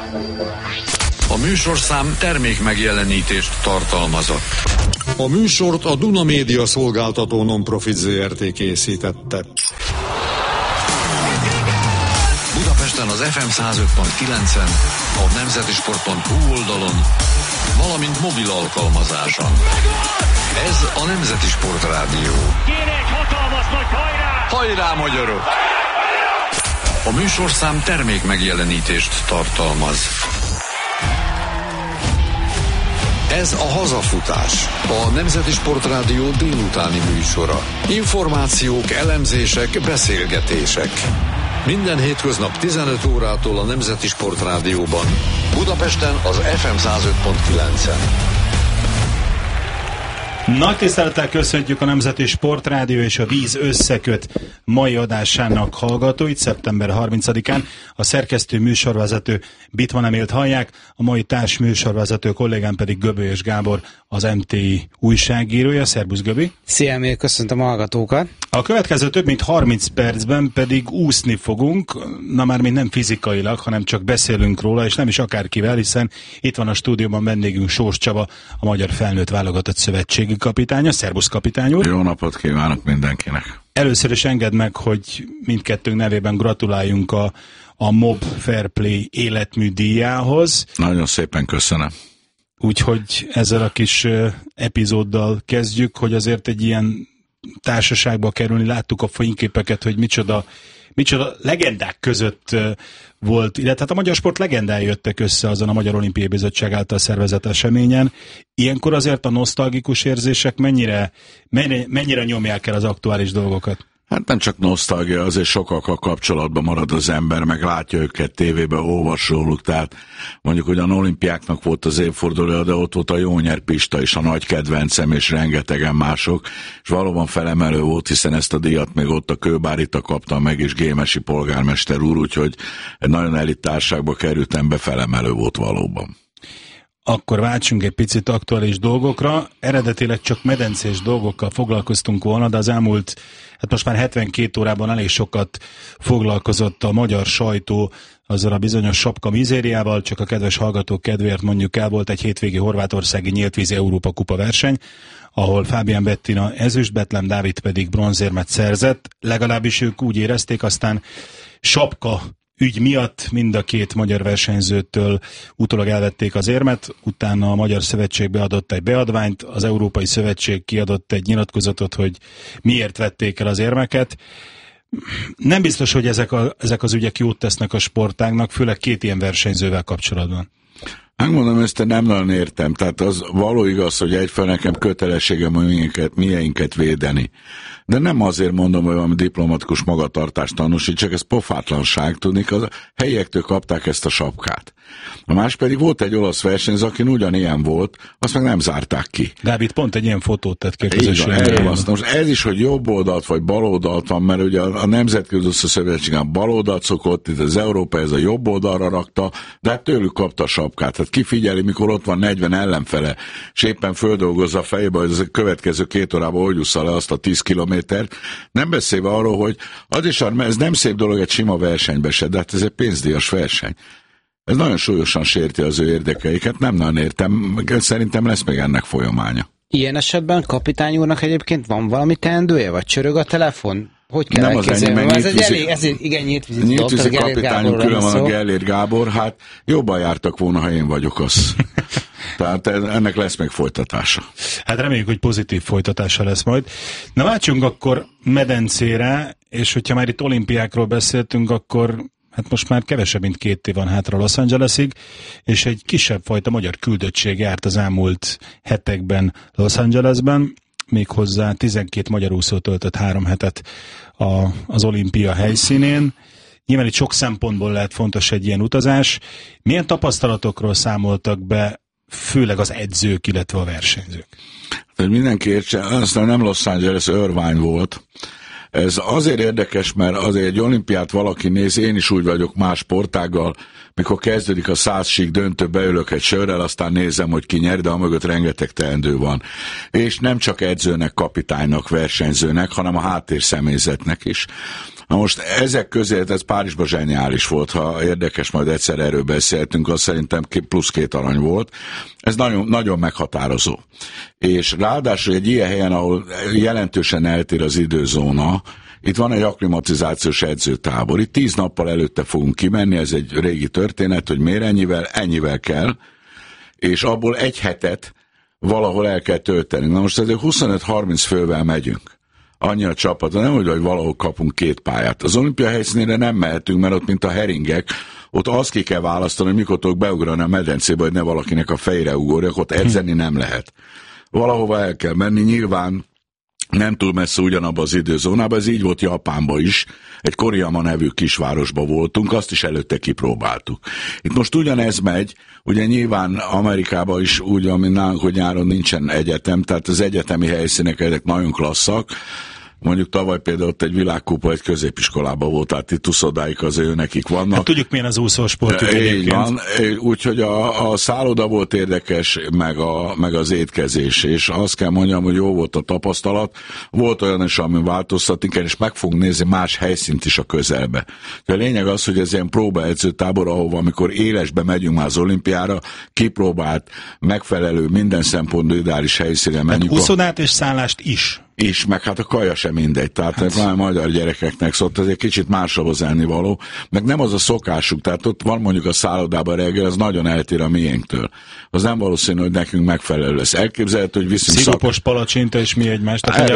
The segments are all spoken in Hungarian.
A műsorszám termék megjelenítést tartalmazott. A műsort a Duna Média Szolgáltató Non-Profit Zrt. Készítette. Budapesten az FM 105.9-en, a nemzetisport.hu oldalon, valamint mobil alkalmazáson. Ez a Nemzeti Sport Rádió. Kéne egy hatalmas nagy hajrá! Hajrá, magyarok! A műsorszám termék megjelenítést tartalmaz. Ez a Hazafutás, a Nemzeti Sport Rádió délutáni műsora. Információk, elemzések, beszélgetések. Minden hétköznap 15 órától a Nemzeti Sport Rádióban. Budapesten az FM 105.9-en. Nagy tisztelettel köszöntjük a Nemzeti Sport Rádió és a Víz Összeköt mai adásának hallgatóit szeptember 30-án. A szerkesztő műsorvezető Bitman Emélt hallják, a mai társ műsorvezető kollégám pedig Göbölyös Gábor, az MTI újságírója. Szerbusz, Göbi! Szia, Emil, köszöntöm a hallgatókat! A következő több mint 30 percben pedig úszni fogunk, na már még nem fizikailag, hanem csak beszélünk róla, és nem is akárkivel, hiszen itt van a stúdióban vendégünk Sós Csaba, a Magyar Felnőtt Válogatott Szövetségi kapitánya. Szerbusz, kapitány úr! Jó napot kívánok mindenkinek! Először is engedd meg, hogy mindkettőnk nevében gratuláljunk a Mob Fair Play életmű díjához. Nagyon szépen köszönöm. Úgyhogy ezzel a kis epizóddal kezdjük, hogy azért egy ilyen társaságba kerülni, láttuk a fényképeket, hogy micsoda legendák között volt, illetve hát a magyar sport legendái jöttek össze azon a Magyar Olimpiai Bizottság által szervezett eseményen. Ilyenkor azért a nosztalgikus érzések mennyire nyomják el az aktuális dolgokat? Hát nem csak nosztalgia, azért sokakkal kapcsolatban marad az ember, meg látja őket tévében, olvas róluk, tehát mondjuk, hogy a olimpiáknak volt az évfordulója, de ott volt a Jónyer Pista is, a nagy kedvencem, és rengetegen mások, és valóban felemelő volt, hiszen ezt a díjat még ott a Kőbárita kapta meg, és Gémesi polgármester úr, úgyhogy egy nagyon elit társaságba kerültem be, felemelő volt valóban. Akkor váltsunk egy picit aktuális dolgokra. Eredetileg csak medencés dolgokkal foglalkoztunk volna, de az elmúlt, hát most már 72 órában elég sokat foglalkozott a magyar sajtó azzal a bizonyos sapka mizériával, csak a kedves hallgatók kedvéért mondjuk el, volt egy hétvégi horvátországi nyíltvízi Európa kupa verseny, ahol Fábián Bettina ezüst, Betlem Dávid pedig bronzérmet szerzett, legalábbis ők úgy érezték, aztán sapka ügy miatt mind a két magyar versenyzőtől utólag elvették az érmet, utána a Magyar Szövetség beadott egy beadványt, az Európai Szövetség kiadott egy nyilatkozatot, hogy miért vették el az érmeket. Nem biztos, hogy ezek az ügyek jót tesznek a sportágnak, főleg két ilyen versenyzővel kapcsolatban. Megmondom, ezt nem nagyon értem, tehát az való igaz, hogy egyfelől nekem kötelességem mieinket védeni. De nem azért mondom, hogy valami diplomatikus magatartást tanúsít, csak ez pofátlanság, tudni, az helyiektől kapták ezt a sapkát. A más pedig volt egy olasz versenyző, aki ugyanilyen volt, azt meg nem zárták ki. Dávid pont egy ilyen fotót tett ki a közösségben. Most ez is, hogy jobb oldalt vagy bal oldalt van, mert ugye a Nemzetközi Szövetségen bal oldalt szokott, itt az Európa ez a jobb oldalra rakta, de hát tőlük kapta a sapkát. Hát kifigyeli, mikor ott van 40 ellenfele, és éppen földolgozza a fejébe, hogy a következő 2 órában hogy jussza le azt a 10 kilométert. Nem beszélve arról, hogy ez nem szép dolog egy sima versenybe se, de hát ez egy pénzdíjas verseny. Ez nagyon súlyosan sérti az ő érdekeiket, nem nagyon értem, szerintem lesz még ennek folyamánya. Ilyen esetben kapitány úrnak egyébként van valami teendője, vagy csörög a telefon? Hogy kell elképzelni? Ez egy igen nyíltvízi kapitányunk külön van a Gellért Gábor, hát jobban jártak volna, ha én vagyok az. Tehát ennek lesz még folytatása. Hát reméljük, hogy pozitív folytatása lesz majd. Na váltsunk akkor medencére, és hogyha már itt olimpiákról beszéltünk, akkor hát most már kevesebb, mint 2 év van hátra Los Angelesig, és egy kisebb fajta magyar küldöttség járt az elmúlt hetekben Los Angelesben, méghozzá 12 magyar úszó töltött 3 hetet az olimpia helyszínén. Nyilván itt sok szempontból lehet fontos egy ilyen utazás. Milyen tapasztalatokról számoltak be, főleg az edzők, illetve a versenyzők? Hát, mindenki értse, aztán nem Los Angeles, Irvine volt. Ez azért érdekes, mert azért egy olimpiát valaki néz, én is úgy vagyok más sportággal, mikor kezdődik a 100 sík döntő, beülök egy sörrel, aztán nézem, hogy ki nyer, de a mögött rengeteg teendő van. És nem csak edzőnek, kapitánynak, versenyzőnek, hanem a háttérszemélyzetnek is. Na most ezek közé, ez Párizsban zseniális volt, ha érdekes, majd egyszer erről beszéltünk, azt szerintem plusz 2 arany volt. Ez nagyon, nagyon meghatározó. És ráadásul egy ilyen helyen, ahol jelentősen eltér az időzóna, itt van egy akklimatizációs edzőtábor. Itt 10 nappal előtte fogunk kimenni, ez egy régi történet, hogy miért ennyivel kell, és abból egy hetet valahol el kell tölteni. Na most ezért 25-30 fővel megyünk. Annyi a csapat, nem úgy, hogy valahol kapunk 2 pályát. Az olimpia helyszínére nem mehetünk, mert ott, mint a heringek, ott azt ki kell választani, hogy mikor tudok beugrani a medencébe, hogy ne valakinek a fejre ugorjak, ott edzeni nem lehet. Valahova el kell menni, nyilván nem túl messze ugyanabban az időzónában, ez így volt Japánban is, egy Koriyama nevű kisvárosban voltunk, azt is előtte kipróbáltuk. Itt most ugyanez megy, ugye nyilván Amerikában is úgy, ami nálunk, hogy nyáron nincsen egyetem, tehát az egyetemi helyszínek ezek nagyon klasszak. Mondjuk tavaly például ott egy világkupa egy középiskolában volt, tehát itt uszodáik az nekik vannak. Hát tudjuk, milyen az úszósport egyébként. Van, úgyhogy a szálloda volt érdekes, meg az étkezés, és azt kell mondjam, hogy jó volt a tapasztalat. Volt olyan is, ami változtatni kell, és meg fogunk nézni más helyszínt is a közelbe. A lényeg az, hogy ez ilyen próbaedzőtábor, ahova amikor élesbe megyünk már az olimpiára, kipróbált, megfelelő, minden szempontból ideális helyszínre menjünk. Hát úszodát és szállást is, meg hát a kaja sem mindegy, tehát hát. Magyar gyerekeknek szólt, ez egy kicsit másabb az ennivaló, meg nem az a szokásuk, tehát ott van mondjuk a szállodában reggel, az nagyon eltér a miénktől. Az nem valószínű, hogy nekünk megfelelő lesz. Elképzelhető, hogy viszünk szigopos palacsinta és mi egymás, tehát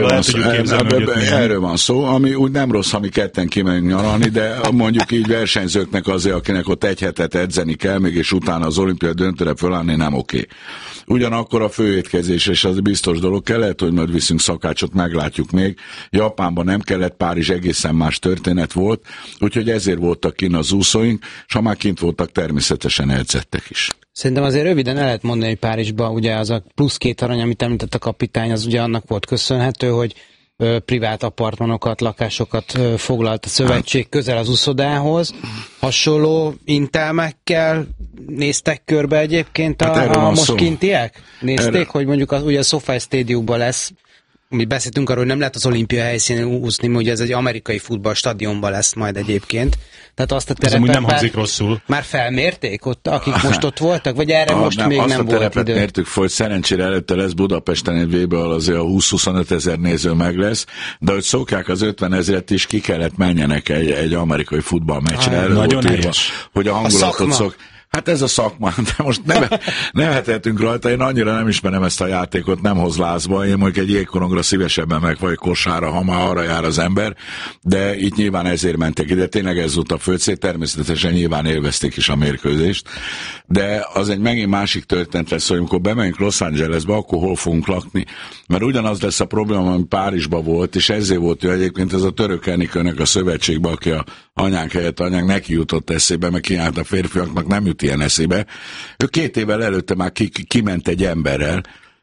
erről van szó, ami úgy nem rossz, ha mi ketten kimegyünk nyaralni, de mondjuk így versenyzőknek azért, akinek ott egy hetet edzeni kell, még és utána az olimpiai döntőre fölállni, nem oké. Ugyanakkor a főétkezés, és az biztos dolog kell, lehet, hogy majd viszünk szakácsot, meglátjuk még. Japánban nem kellett, Párizs egészen más történet volt, úgyhogy ezért voltak kint az úszóink, és ha már kint voltak, természetesen edzettek is. Szerintem azért röviden el lehet mondani, hogy Párizsban ugye az a plusz 2 arany, amit említett a kapitány, az ugye annak volt köszönhető, hogy privát apartmanokat, lakásokat foglalt a szövetség közel az uszodához. Hasonló intelmekkel néztek körbe egyébként a most kintiek? Nézték, hogy mondjuk ugye a SoFi Stadiumban lesz, mi beszéltünk arról, hogy nem lehet az olimpia helyszínen úszni, mert ugye ez egy amerikai futballstadionban lesz majd egyébként. Tehát azt a terepet nem hangzik rosszul. Már felmérték ott, akik most ott voltak? Vagy erre most még nem volt idő? Azt a terepet mértük fel, hogy szerencsére előtte lesz Budapesten egy VB, ahol azért a 20-25 ezer néző meg lesz, de hogy szokják az 50 ezret is, ki kellett menjenek egy amerikai futballmeccsre. Nagyon helyes. Hogy a hangulatot Hát ez a szakma, de most nevethetünk rajta, én annyira nem ismerem ezt a játékot, nem hoz lázba, én mondjuk egy jégkorongra szívesebben meg vagy kosárra, ha már arra jár az ember, de itt nyilván ezért mentek ide, tényleg ez volt a fő cél, természetesen nyilván élvezték is a mérkőzést, de az egy megint másik történet lesz, hogy amikor bemegyünk Los Angelesbe, akkor hol fogunk lakni, mert ugyanaz lesz a probléma, ami Párizsban volt, és ezért volt, hogy egyébként ez a török Enikőnek a szövetségben, aki a anyánk helyett anyánk neki jutott eszébe, meg kiállt a férfiaknak, nem jut ilyen eszébe. Ő 2 évvel előtte már kiment egy emberrel,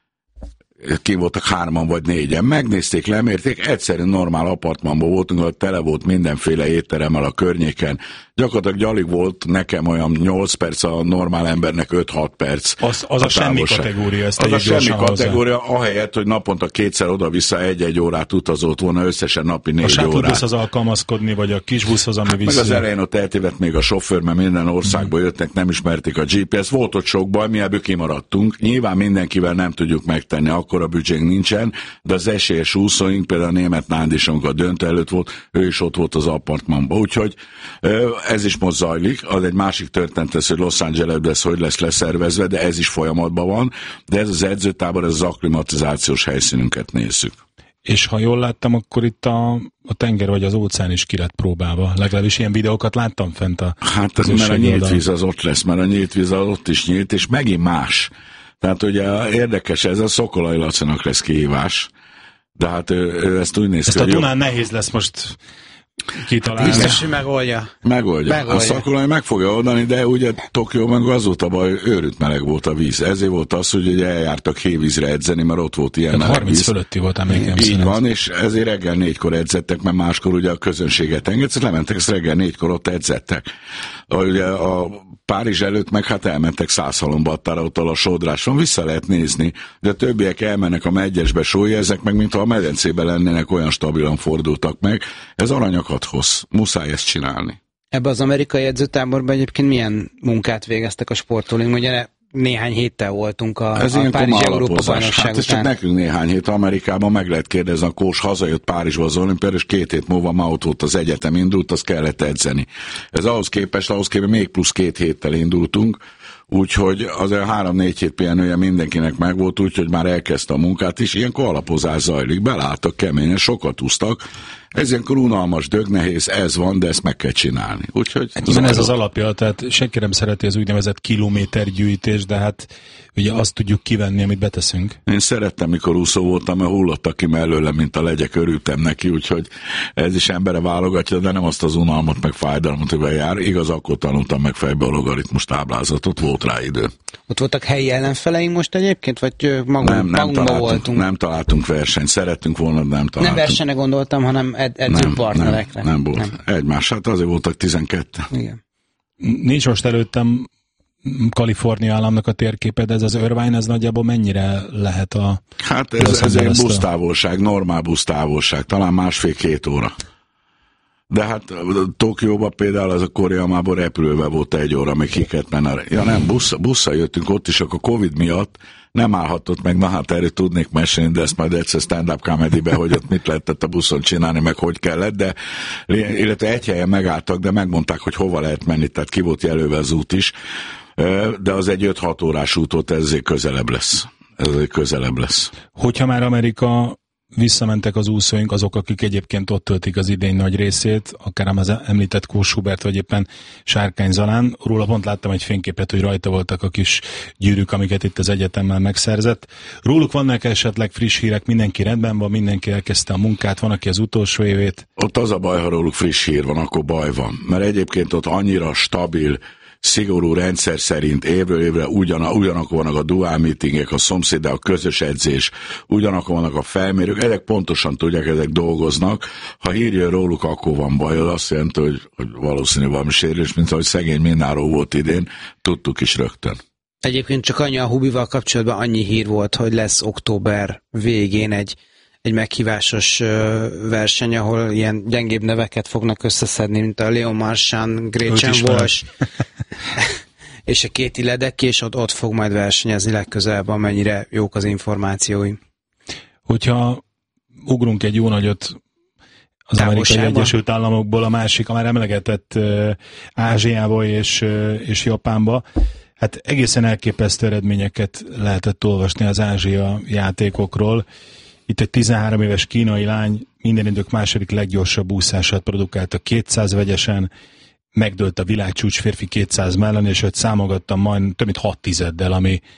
ki voltak 3 vagy 4, megnézték, lemérték, egyszerűen normál apartmanban voltunk, ahol tele volt mindenféle étteremmel a környéken. Gyakorlatilag alig volt nekem olyan 8 perc, a normál embernek 5-6 perc. Az a semmi kategória. Az a semmi kategória, ahelyett, hogy naponta 2-szer oda-vissza 1-1 órát utazott volna, összesen napi 4 órát. A sátorbuszhoz alkalmazkodni, vagy a kisbuszhoz, ami meg az elején ott eltévedt még a sofőr, mert minden országból jöttek, nem ismerték a GPS. Volt ott sok baj, mi ebből kimaradtunk. Nyilván mindenkivel nem tudjuk megtenni, akkor a büdzsénk nincsen, de az esélyes úszóink, például a német Nándis, amikor a döntő előtt volt, ő is ott volt az apartmanban. Úgyhogy ez is most zajlik, az egy másik történet lesz, hogy Los Angelesben hogy lesz leszervezve, de ez is folyamatban van, de ez az edzőtábor, ez az akklimatizációs helyszínünket nézzük. És ha jól láttam, akkor itt a tenger vagy az óceán is ki lett próbálva. Legalábbis ilyen videókat láttam fent a hát mert a nyílt víz az ott lesz, mert a nyílt víz az ott is nyílt, és megint más. Tehát ugye érdekes, ez a Szokolai Lacinak lesz kihívás, de hát ő ezt úgy néz ki, ezt a Dunán nehéz lesz most kitalálni. Biztos, hogy megoldja. A Szokolai meg fogja oldani, de ugye Tokióban az volt a baj, őrült meleg volt a víz. Ezért volt az, hogy ugye eljártak hévízre edzeni, mert ott volt ilyen meleg 30 víz. fölötti volt emlékem. Így van, és ezért reggel 4-kor edzettek, mert máskor ugye a közönséget engedsz, lementek, ezt reggel 4-kor ott edzettek. Ugye a Párizs előtt meg hát elmentek Szászhalombattára, ott a sodrás van, vissza lehet nézni, de a többiek elmennek a megyesbe, ezek meg mintha a medencében lennének, olyan stabilan fordultak meg. Ez aranyakat hoz, muszáj ezt csinálni. Ebben az amerikai edzőtáborban egyébként milyen munkát végeztek a sportolóink? Ugye néhány héttel voltunk a Párizsi Európa-bajnokság hát ez csak nekünk néhány hét. Amerikában meg lehet kérdezni, a Kós hazajött Párizsba az olimpiára, és 2 hét múlva ma ott volt az egyetem indult, azt kellett edzeni. Ez ahhoz képest még plusz 2 héttel indultunk, úgyhogy azért 3-4 hét pihenője mindenkinek megvolt, úgyhogy már elkezdte a munkát is. Ilyenkor alapozás zajlik, belálltak keményen, sokat úsztak. Ez ilyenkor unalmas, dögnehéz, ez van, de ezt meg kell csinálni. Úgyhogy ez az alapja, tehát senki nem szereti az úgynevezett kilométergyűjtés, de hát ugye azt tudjuk kivenni, amit beteszünk. Én szerettem, mikor úszó voltam, mert hullottak ki mellőle, mint a legyek, örültem neki, úgyhogy ez is embere válogatja, de nem azt az unalmat, meg fájdalmat, hogy jár. Igaz, akkor tanultam meg fejbe a logaritmus táblázatot, volt rá idő. Ott voltak helyi ellenfeleink most egyébként, vagy magunkban voltunk? Nem találtunk versenyt, szerettünk volna, de nem találtunk. Nem versenyre gondoltam, hanem edzőpartnerekre. Nem volt. Egymás, hát azért voltak 12. Igen. Nincs most előttem Kalifornia államnak a térképe, de ez az Irvine, ez nagyjából mennyire lehet a... Hát ez egy busztávolság, normál busztávolság, talán 1,5-2 óra. De hát Tokióban például az a Koreamából repülővel volt 1 óra, még ki kellett menni. Ja nem, busszal jöttünk ott is, akkor Covid miatt nem állhatott meg, na hát erről tudnék mesélni, de ezt majd egyszer stand-up comedy-be, hogy ott mit lehetett a buszon csinálni, meg hogy kellett, de illetve egy helyen megálltak, de megmondták, hogy hova lehet menni, tehát ki volt jelölve az út is, de az egy 5-6 órás út volt, ez azért közelebb lesz. Hogyha már Amerika visszamentek az úszóink, azok, akik egyébként ott töltik az idény nagy részét, akár az említett Kós Hubert, vagy éppen Sárkány Zalán. Róla pont láttam egy fényképet, hogy rajta voltak a kis gyűrűk, amiket itt az egyetemmel megszerzett. Róluk vannak esetleg friss hírek, mindenki rendben van, mindenki elkezdte a munkát, van, aki az utolsó évét. Ott az a baj, ha róluk friss hír van, akkor baj van, mert egyébként ott annyira stabil, szigorú rendszer szerint évről évre ugyanakkor vannak a dual meetingek, a szomszéd, a közös edzés, ugyanakkor vannak a felmérők, ezek pontosan tudják, ezek dolgoznak. Ha hírjön róluk, akkor van baj, az azt jelenti, hogy valószínű valami sérülés, mint ahogy szegény Mináró volt idén, tudtuk is rögtön. Egyébként csak annyi a Hubival kapcsolatban annyi hír volt, hogy lesz október végén egy meghívásos verseny, ahol ilyen gyengébb neveket fognak összeszedni, mint a Leon Marchand, Gretchen Walsh, és a Katie Ledecky, és ott fog majd versenyezni legközelebb, amennyire jók az információim. Hogyha ugrunk egy jó nagyot az Amerikai Egyesült Államokból a másik, a már emlegetett Ázsiába és Japánba, hát egészen elképesztő eredményeket lehetett olvasni az Ázsia játékokról. Itt egy 13 éves kínai lány minden idők második leggyorsabb úszását produkálta 200 vegyesen, megdőlt a világcsúcs férfi 200 mellett, és őt számogattam majd több mint 6 tizeddel,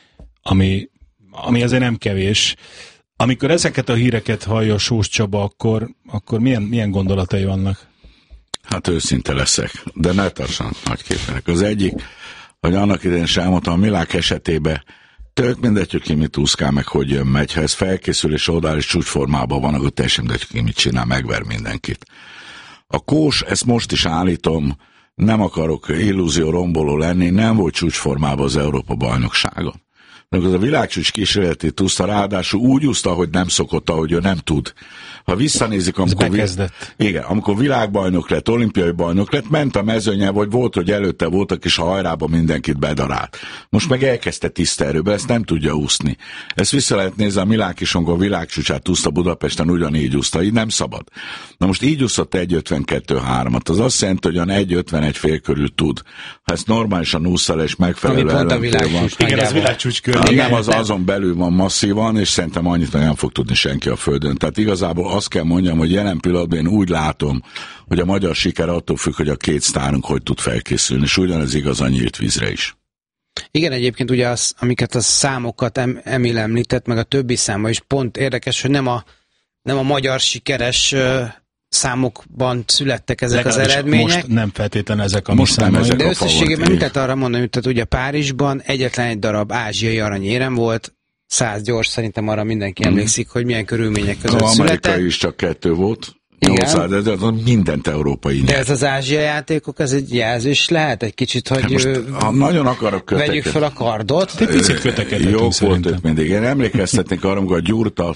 ami azért nem kevés. Amikor ezeket a híreket hallja Sós Csaba, akkor milyen gondolatai vannak? Hát őszinte leszek, de ne tartsanak nagy képek. Az egyik, hogy annak idején sem elmondtam, a Milák esetében tök mindegy, hogy ki mit úszkál, meg hogy jön, megy. Ha ez felkészül és odáll és csúcsformában van, akkor teljesen mindegy, hogy ki mit csinál, megver mindenkit. A Kós, ezt most is állítom, nem akarok illúzió romboló lenni, nem volt csúcsformában az Európa-bajnokságon. De az a világcsúcs kísérletét úszta, ráadásul úgy úszta, hogy nem szokott, ahogy ő nem tud. Ha visszanézik, amikor világbajnok lett, olimpiai bajnok lett, ment a mezőnyel, vagy volt, hogy előtte voltak, és a hajrában mindenkit bedarált. Most meg elkezdte tiszterőbe, ezt nem tudja úszni. Ezt vissza lehet nézni, a Milák is, amikor a világcsúcsát úszta Budapesten, ugyanígy úszta, így nem szabad. Na most így úszott 1.52.3-at, az azt jelenti, hogy olyan 1.51 fél körül tud. Ha ezt normálisan úszal és megfelelő ellentél van. Igen, ez világcsúcs körül. Nem, azon belül van masszívan, és szerintem annyit nem fog tudni senki a Földön. Tehát igazából azt kell mondjam, hogy jelen pillanatban én úgy látom, hogy a magyar siker attól függ, hogy a két sztárunk hogy tud felkészülni, és ugyanez igaz a nyílt vízre is. Igen, egyébként ugye amiket a számokat Emil említett, meg a többi száma is pont érdekes, hogy nem a magyar sikeres számokban születtek ezek az eredmények. Most nem feltétlenül ezek a mi számaink. De összességében mit lehet arra mondani, hogy ugye Párizsban egyetlen egy darab ázsiai aranyérem volt, 100 gyors, szerintem arra mindenki emlékszik, hogy milyen körülmények között született. Amerikai is csak 2 volt, 800 000, mindent európai nyer. De ez az Ázsia játékok, ez egy jelzés lehet egy kicsit, hogy most, ha nagyon akarok vegyük fel a kardot. Egy picit kötekedhetünk jó szerintem. volt mindig. Én emlékeztetnék arra, amikor a Gyurta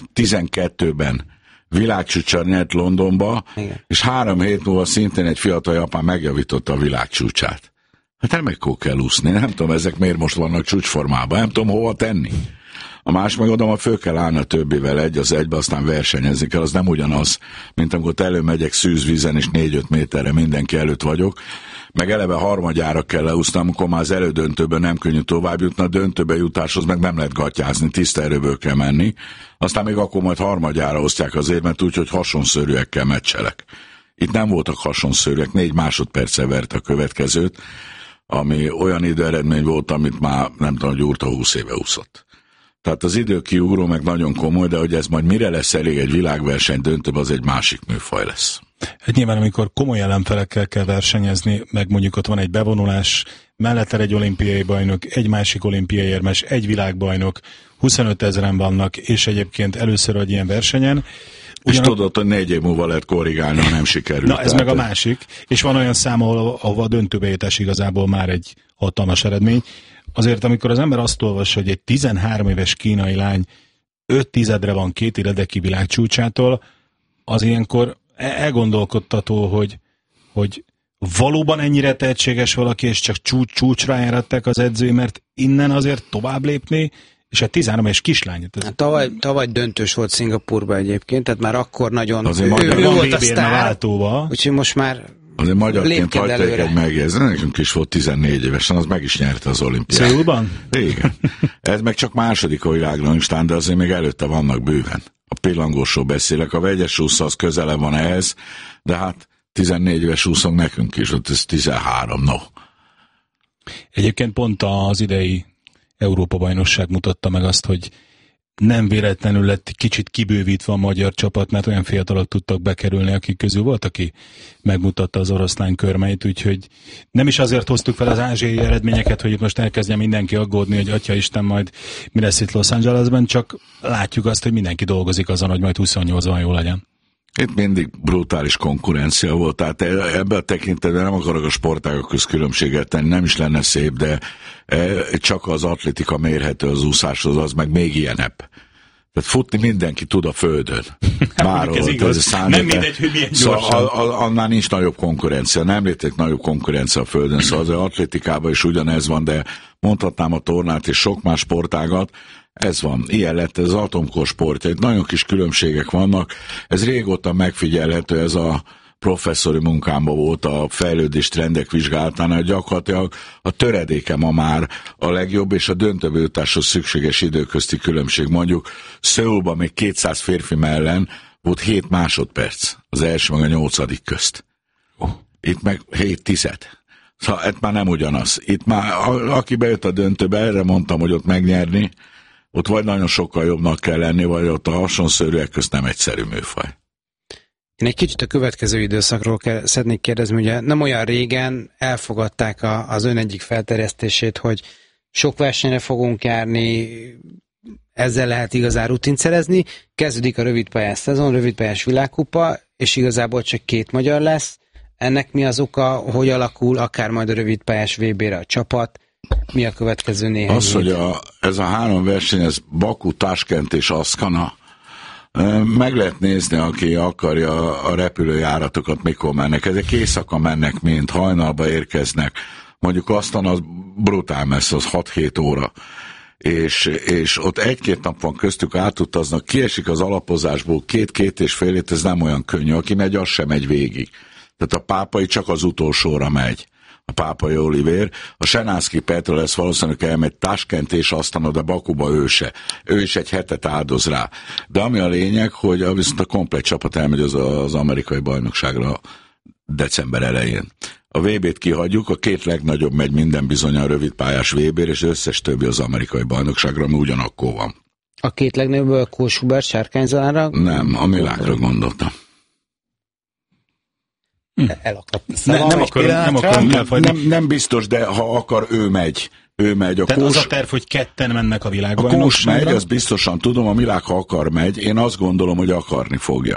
12-ben világcsúcsra nyert Londonba, igen. És 3 hét múlva szintén egy fiatal japán megjavította a világcsúcsát. Hát remekül kell úszni. Nem tudom, ezek miért most vannak csúcsformában. Nem tudom, hova tenni. A más megoldom, hogy föl kell állni a többivel egy az egybe, aztán versenyezni kell. Az nem ugyanaz, mint amikor előmegyek szűzvízen, és 4-5 méterre mindenki előtt vagyok. Meg eleve harmadjára kell leúszni, amikor már az elődöntőben nem könnyű tovább jutni, a döntőbe jutáshoz meg nem lehet gatyázni, tiszta erőből kell menni. Aztán még akkor majd harmadjára osztják az érmet úgy, hogy hasonszörűekkel meccselek. Itt nem voltak hasonszörűek, 4 másodperccel vert a következőt, ami olyan időeredmény volt, amit már nem tudom, Gyurta 20 éve úszott. Tehát az időkiugró meg nagyon komoly, de hogy ez majd mire lesz elég egy világverseny döntőbb, az egy másik műfaj lesz. Hát nyilván, amikor komoly ellenfelekkel kell versenyezni, meg mondjuk ott van egy bevonulás, mellette egy olimpiai bajnok, egy másik olimpiai érmes, egy világbajnok, 25 000-en vannak, és egyébként először egy ilyen versenyen. És tudod, hogy 4 év múlva lehet korrigálni, ha nem sikerült. Na, ez meg a másik. És van olyan szám, ahol a döntőbe jutás igazából már egy hatalmas eredmény. Azért, amikor az ember azt olvassa, hogy egy 13 éves kínai lány 5/10 van 2 éredeki világcsúcsától, az ilyenkor elgondolkodtató, hogy valóban ennyire tehetséges valaki, és csak csúcsra járatták az edzői, mert innen azért tovább lépni, és egy 13 éves kislány. Tavaly döntős volt Szingapurban egyébként, tehát már akkor nagyon ő volt a sztár, úgyhogy most már azért magyarként hagyták egy megjegyzni, nekünk is volt 14 évesen, az meg is nyerte az olimpiát. Széulban? Igen. Ez meg csak második a világranglistán, de azért még előtte vannak bőven. A pillangósról beszélek, a vegyes úszó az közelebb van ehhez, de hát 14 éves úszónk nekünk is, ott ez 13, no. Egyébként pont az idei Európa-bajnokság mutatta meg azt, hogy nem véletlenül lett kicsit kibővítve a magyar csapat, mert olyan fiatalok tudtak bekerülni, akik közül volt, aki megmutatta az oroszlán körmeit, úgyhogy nem is azért hoztuk fel az ázsiai eredményeket, hogy itt most elkezdjen mindenki aggódni, hogy atyaisten majd mi lesz itt Los Angelesben, csak látjuk azt, hogy mindenki dolgozik azon, hogy majd 28-ban jó legyen. Itt mindig brutális konkurencia volt, tehát ebben a tekintetben nem akarok a sportágok közt különbséget tenni, nem is lenne szép, de csak az atlétika mérhető az úszáshoz, az meg még ilyenebb. Tehát futni mindenki tud a földön. Bárhol, ez igaz. Nem mindegy, hogy milyen gyorsan. Szóval annál nincs nagyobb konkurencia, nem létezik nagyobb konkurencia a földön, szóval az atlétikában is ugyanez van, de mondhatnám a tornát és sok más sportágat. Ez van, ilyen lett ez az atomkor sportja, itt nagyon kis különbségek vannak, ez régóta megfigyelhető, ez a professzori munkámban volt a fejlődés trendek vizsgálatánál, gyakorlatilag a töredéke ma már a legjobb, és a döntőbe jutáshoz szükséges időközti különbség. Mondjuk Szöulban még 200 férfi mellen volt 7 másodperc, az első meg a 8. közt. Itt meg 7/10. Szóval ez már nem ugyanaz. Itt már, aki bejött a döntőbe, erre mondtam, hogy ott megnyerni, ott vagy nagyon sokkal jobbnak kell lenni, vagy ott a hasonszörűek közt nem egyszerű műfaj. Én egy kicsit a következő időszakról szeretnék kérdezni, ugye nem olyan régen elfogadták az ön egyik felterjesztését, hogy sok versenyre fogunk járni, ezzel lehet igazán rutint szerezni, kezdődik a rövidpályás szezon, rövidpályás világkupa, és igazából csak 2 magyar lesz. Ennek mi az oka, hogy alakul akár majd a rövidpályás VB-re a csapat? Mi a következő néhány az, hét? Hogy ez a 3 verseny, ez Baku, Taskent és Aszkana, meg lehet nézni, aki akarja a repülőjáratokat, mikor mennek. Ezek éjszaka mennek, mint hajnalba érkeznek. Mondjuk aztán az brutál messze, az 6-7 óra. És ott 1-2 nap van köztük, átutaznak, kiesik az alapozásból 2-2,5 hét, ez nem olyan könnyű. Aki megy, az sem megy végig. Tehát a Pápai csak az utolsóra megy. A Pápai Olivér. A Senászki Petra lesz valószínűleg elmegy Taskent és aztán oda Bakuba ő se. Ő is egy hetet áldoz rá. De ami a lényeg, hogy viszont a komplett csapat elmegy az amerikai bajnokságra december elején. A VB-t kihagyjuk, a 2 legnagyobb megy minden bizony a rövidpályás VB-re, és összes többi az amerikai bajnokságra, ami ugyanakkor van. A 2 legnagyobb Kósubert Sárkányzalánra? Nem, a Milágra gondoltam. Elakadt. Nem biztos, de ha akar, ő megy. ő megy. Tehát az a terv, hogy ketten mennek a világbajnokságra? A Kós megy, azt biztosan tudom, a Milák, ha akar, megy. Én azt gondolom, hogy akarni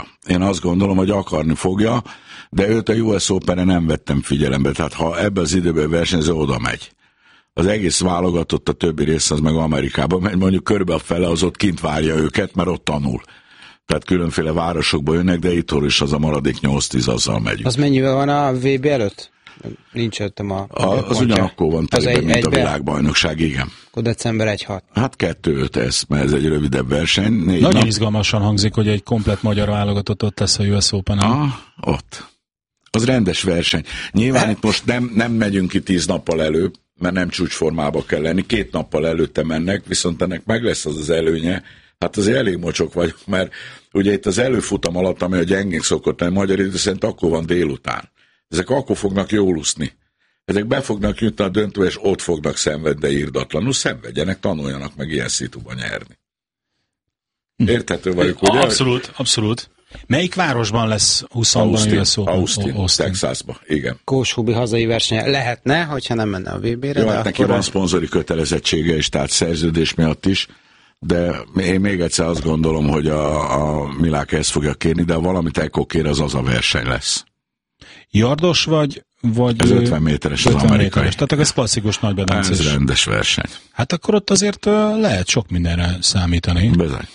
fogja, de őt a US Open-re nem vettem figyelembe, tehát ha ebbe az időben versenyző, oda megy. Az egész válogatott, a többi rész az meg Amerikában megy, mondjuk körülbelül a fele az ott kint várja őket, mert ott tanul. Tehát különféle városokba jönnek, de itt is az a maradék 8-10, azzal megyünk. Az mennyivel van a VB előtt? Nincs öttem az ugyanakkor van teliben, mint a világbajnokság, igen. Akkor december 1-6. Hát 2-5 ez, mert ez egy rövidebb verseny. Nagyon izgalmasan hangzik, hogy egy komplett magyar válogatott ott lesz a US Open-en. Ott. Az rendes verseny. Nyilván itt most nem megyünk ki 10 nappal előbb, mert nem csúcsformába kell lenni. 2 nappal előtte mennek, viszont ennek meg lesz az előnye. Hát azért elég mocsok vagyok, mert ugye itt az előfutam alatt, ami a gyengénk szokott lenni, magyar idő szerint akkor van délután. Ezek akkor fognak jól úszni. Ezek be fognak jutni a döntőbe, és ott fognak szenvedni, de irdatlanul szenvedjenek, tanuljanak meg ilyen szituba nyerni. Érthető vagyok, ugye? Abszolút. Melyik városban lesz 20-ban a US Open? Austin, Texasban, igen. Kóshubi hazai versenye lehetne, hogyha nem menne a VB-re. Jó, hát neki van szponzori kötelezettsége is, tehát szerződés miatt is, de én még egyszer azt gondolom, hogy a Milák ezt fogja kérni, de valamit ekkor kér, az a verseny lesz. Yardos vagy ez 50 méteres az amerikai. Tehát ez klasszikus nagybedencés. Ez rendes verseny. Hát akkor ott azért lehet sok mindenre számítani. Bizony.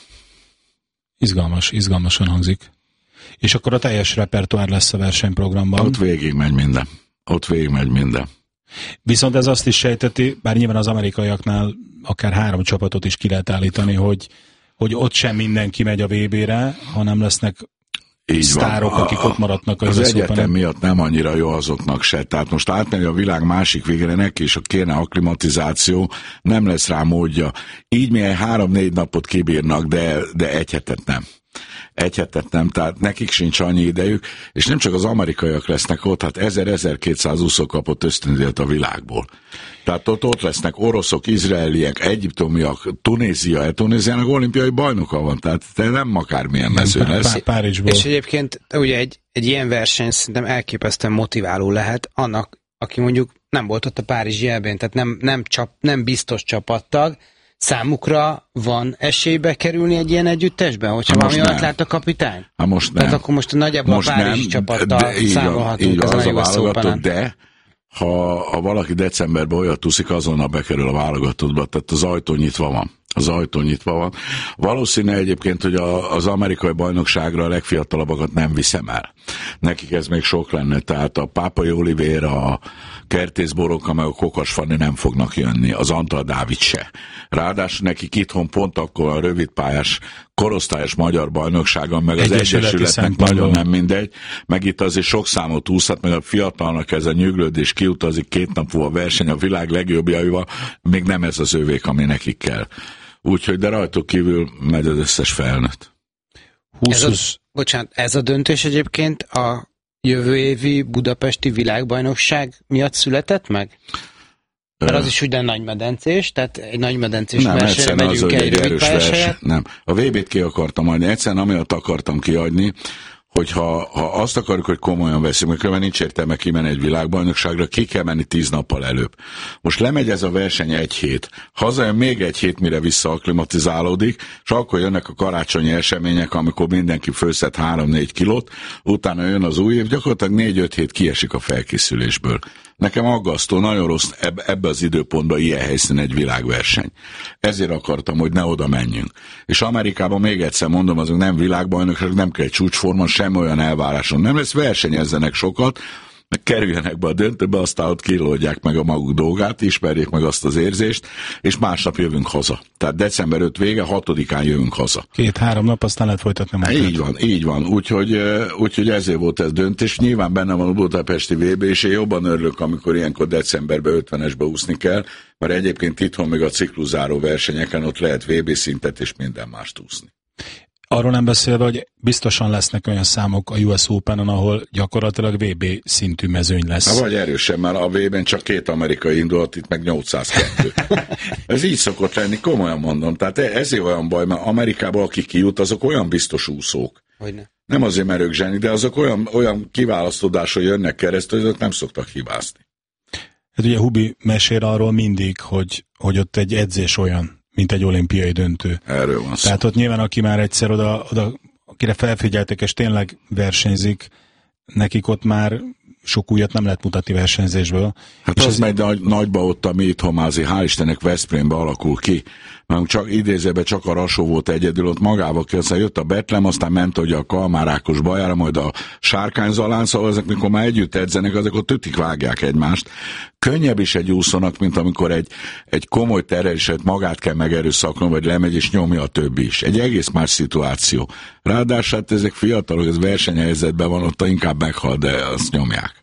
Izgalmasan hangzik. És akkor a teljes repertoár lesz a versenyprogramban. Ott végig megy minden. Viszont ez azt is sejteti, bár nyilván az amerikaiaknál akár 3 csapatot is ki lehet állítani, hogy ott sem mindenki megy a VB-re, hanem lesznek sztárok, akik ott maradnak az egyetem miatt nem annyira jó azoknak se. Tehát most átmenni a világ másik végére neki, és kéne akklimatizáció, nem lesz rá módja. Így milyen 3-4 napot kibírnak, de egy hetet nem. Tehát nekik sincs annyi idejük, és nem csak az amerikaiak lesznek ott, hát 1000-1200 úszó kapott ösztöndíjat a világból. Tehát ott lesznek oroszok, izraeliek, egyiptomiak, Tunéziának olimpiai bajnoka van, tehát nem akármilyen mező lesz. Párizsból. És egyébként ugye egy ilyen verseny szerintem elképesztően motiváló lehet annak, aki mondjuk nem volt ott a párizsi EB-n, tehát nem biztos csapattag, számukra van esélybe kerülni egy ilyen együttesben, hogyha valami olyat lát a kapitány? Most nem. Tehát akkor most nagyjából a párizsi csapattal számolhatunk ezen a US Open-en. De ha valaki decemberben olyat úszik, azonnal bekerül a válogatottba, tehát az ajtó nyitva van. Valószínű egyébként, hogy az amerikai bajnokságra a legfiatalabbakat nem viszem el. Nekik ez még sok lenne, tehát a Pápai Olivéra, a Kertész Boróka, meg a Kokas Fanni nem fognak jönni, az Antal Dávid se. Ráadásul nekik itthon pont akkor a rövidpályás korosztályos magyar bajnokságon, meg az Egyesületnek nagyon nem mindegy, meg itt azért sok számot úszhat, meg a fiatalnak ez a nyüglődés kiutazik 2 nap múlva verseny a világ legjobbjaival, még nem ez az övék, ami nekik kell. Úgyhogy, de rajtuk kívül megy az összes felnőtt. Ez a döntés egyébként a jövő évi budapesti világbajnokság miatt született meg? Mert az is ugyan nagymedencés, tehát egy nagymedencés versenyre megyünk egy rövid pályás. Nem, a VB-t ki akartam adni, egyszerűen amiatt akartam kiadni, hogyha azt akarjuk, hogy komolyan veszünk, mert különben nincs értelme kimenni egy világbajnokságra, ki kell menni 10 nappal előbb. Most lemegy ez a verseny 1 hét, hazajön még 1 hét, mire visszaaklimatizálódik, és akkor jönnek a karácsonyi események, amikor mindenki főszed 3-4 kilót, utána jön az új év, gyakorlatilag 4-5 hét kiesik a felkészülésből. Nekem aggasztó, nagyon rossz ebbe az időpontban ilyen helyszínen egy világverseny. Ezért akartam, hogy ne oda menjünk. És Amerikában még egyszer mondom, azok nem világbajnokság, nem kell egy csúcsforma, sem olyan elváráson nem lesz, versenyezzenek sokat, kerüljenek be a döntőbe, aztán ott kilódják meg a maguk dolgát, ismerjék meg azt az érzést, és másnap jövünk haza. Tehát december 5 vége, 6-án jövünk haza. 2-3 nap, aztán lehet folytatni munkát. Így van. Úgyhogy ezért volt ez döntés. Nyilván benne van a budapesti VB, és én jobban örülök, amikor ilyenkor decemberben 50-esbe úszni kell, mert egyébként itthon még a cikluszáró versenyeken ott lehet VB szintet és minden mást úszni. Arról nem beszélve, hogy biztosan lesznek olyan számok a US Open-on, ahol gyakorlatilag VB szintű mezőny lesz. Vagy erősen, mert a VB-ben csak 2 amerikai indult, itt meg 802. Ez így szokott lenni, komolyan mondom. Tehát ezért olyan baj, mert Amerikában akik kijut, azok olyan biztos úszók. Hogyne. Nem azért, mert ők zsenik, de azok olyan kiválasztódáson jönnek keresztül, hogy azok nem szoktak hibázni. ugye Hubi mesél arról mindig, hogy ott egy edzés olyan, mint egy olimpiai döntő. Erről van szó. Tehát ott nyilván, aki már egyszer oda akire felfigyeltek, és tényleg versenyzik, nekik ott már sok újat nem lehet mutatni versenyzésből. Hát és az megy nagyba ott a Méthomázi, hál' Istennek Veszprémbe alakul ki. Mert csak idézőben csak a Rasó volt egyedül, ott magával ki, aztán jött a Betlem, aztán ment ugye a Kalmár Ákos Bajára, majd a Sárkányzalán, szóval ezek, mikor már együtt edzenek, azok ott ütik vágják egymást. Könnyebb is egy úszónak, mint amikor egy komoly terheléset magát kell megerőszakolni, vagy lemegy és nyomja a többi is. Egy egész más szituáció. Ráadásul hát ezek fiatalok, ez versenyhelyzetben van, ott inkább meghal, de azt nyomják.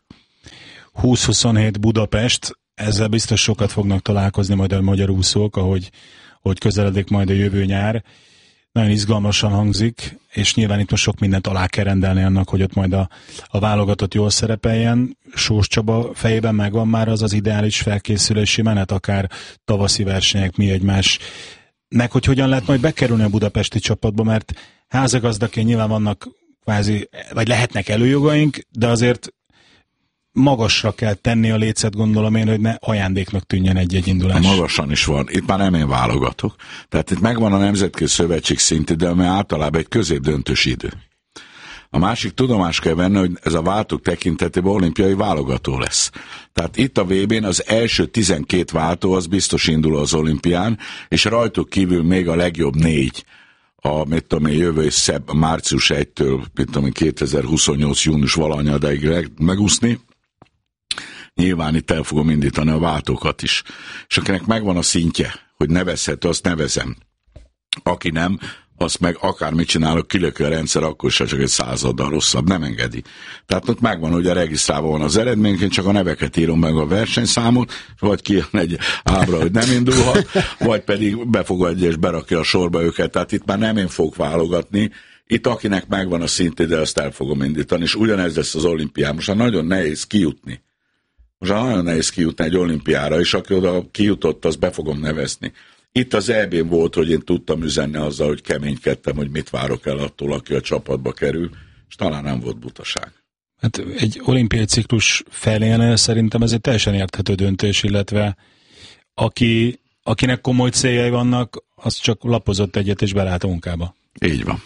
20-27 Budapest, ezzel biztos sokat fognak találkozni majd a magyar úszók, ahogy közeledik majd a jövő nyár. Nagyon izgalmasan hangzik, és nyilván itt most sok mindent alá kell rendelni annak, hogy ott majd a válogatott jól szerepeljen. Sós Csaba fejében megvan már az ideális felkészülési menet, akár tavaszi versenyek, mi egymás. Meg hogy hogyan lehet majd bekerülni a budapesti csapatba, mert házigazdaként nyilván vannak kvázi, vagy lehetnek előjogaink, de azért magasra kell tenni a lécet, gondolom én, hogy ne ajándéknak tűnjen egy-egy indulás. Magasan is van. Itt már nem én válogatok. Tehát itt megvan a Nemzetközi Szövetség szintű, de ami általában egy középdöntős idő. A másik tudomást kell venni, hogy ez a váltók tekintetében olimpiai válogató lesz. Tehát itt a VB-n az első 12 váltó az biztos indul az olimpián, és rajtuk kívül még a legjobb 4. Jövő március 1-től 2028. június valahanyadaig megúszni. Nyilván itt el fogom indítani a váltókat is. És akinek megvan a szintje, hogy nevezhető, azt nevezem. Aki nem, azt meg akármit csinálok, kilöki a rendszer, akkor se csak egy 100-addal rosszabb, nem engedi. Tehát ott megvan, hogy a regisztrálva van az eredményként, csak a neveket írom meg a versenyszámot, vagy kijön egy ábra, hogy nem indulhat, vagy pedig befogadja és berakja a sorba őket. Tehát itt már nem én fogok válogatni, itt akinek megvan a szint, de azt el fogom indítani, és ugyanez lesz az olimpián. Most nagyon nehéz kijutni. Egy olimpiára, és aki oda kijutott, azt be fogom nevezni. Itt az EB-n volt, hogy én tudtam üzenni azzal, hogy keménykedtem, hogy mit várok el attól, aki a csapatba kerül, és talán nem volt butaság. Hát egy olimpiai ciklus felénél szerintem ez egy teljesen érthető döntés, illetve akinek komoly céljai vannak, az csak lapozott egyet és belállt a munkába. Így van.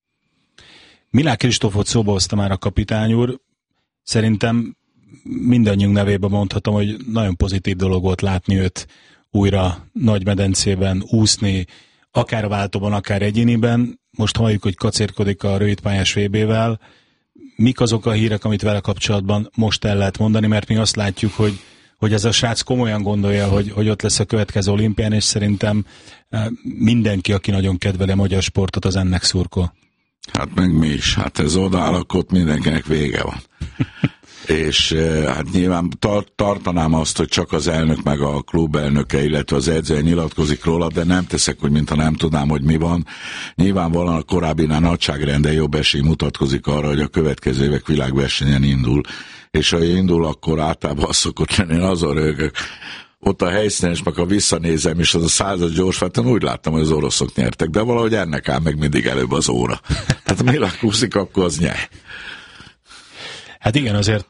Milák Kristófot szóba hozta már a kapitány úr. Szerintem mindannyiunk nevében mondhatom, hogy nagyon pozitív dolog volt látni őt újra Nagymedencében úszni, akár a váltóban, akár egyéniben. Most halljuk, hogy kacérkodik a rövidpályás VB-vel. Mik azok a hírek, amit vele kapcsolatban most el lehet mondani, mert mi azt látjuk, hogy ez a srác komolyan gondolja, hogy ott lesz a következő olimpián, és szerintem mindenki, aki nagyon kedveli a magyar sportot, az ennek szurkol. Hát meg mi is. Hát ez odaáll, akkor ott mindenkinek vége van. És hát nyilván tartanám azt, hogy csak az elnök meg a klub elnöke, illetve az edző nyilatkozik róla, de nem teszek, hogy mintha nem tudnám, hogy mi van. Nyilvánvalóan a korábbinál nagyságrenden jobb esély mutatkozik arra, hogy a következő évek világversenyen indul. És ha indul, akkor általában az szokott lenni, azon rögök. Ott a helyszínen, és meg ha visszanézem, és az a 100-as gyorsváton úgy láttam, hogy az oroszok nyertek, de valahogy ennek áll meg mindig előbb az óra. Tehát Milák úszik, akkor az nyer. Hát igen, azért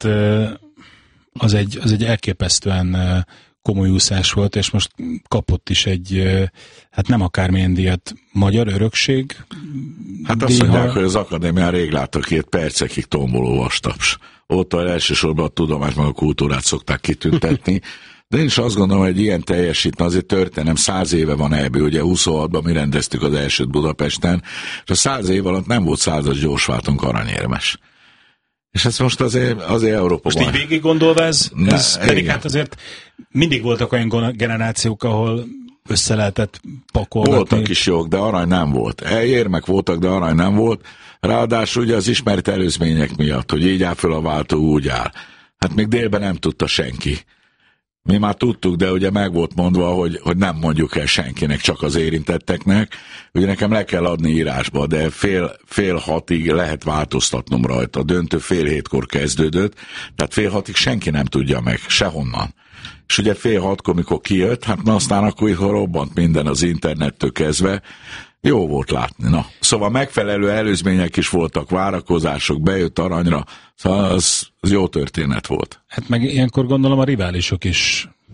az egy elképesztően komoly úszás volt, és most kapott is hát nem akármilyen díjat, magyar örökség. Hát azt mondják, hogy az akadémián rég láttak 2 percekig tomboló vastaps. Ott elsősorban a tudomást, meg a kultúrát szokták kitüntetni. De én is azt gondolom, hogy ilyen teljesítne, azért történem, 100 éve van ebből, ugye 26-ban mi rendeztük az elsőt Budapesten, és a 100 év alatt nem volt 100-as gyorsváton aranyérmes. És ez most azért Európa most így végig gondolva ez pedig hát azért mindig voltak olyan generációk, ahol össze lehetett pakolgatni. Voltak is jók, de arany nem volt. Érmek voltak, de arany nem volt. Ráadásul ugye az ismert előzmények miatt, hogy így áll föl a váltó, úgy áll. Hát még délben nem tudta senki. Mi már tudtuk, de ugye meg volt mondva, hogy nem mondjuk el senkinek, csak az érintetteknek. Ugye nekem le kell adni írásba, de fél 6-ig lehet változtatnom rajta. A döntő fél 7-kor kezdődött, tehát fél 6-ig senki nem tudja meg, sehonnan. És ugye fél 6-kor, mikor kijött, hát na aztán akkor robbant minden az internettől kezdve. Jó volt látni, na. Szóval megfelelő előzmények is voltak, várakozások, bejött aranyra, szóval az jó történet volt. Hát meg ilyenkor gondolom a riválisok is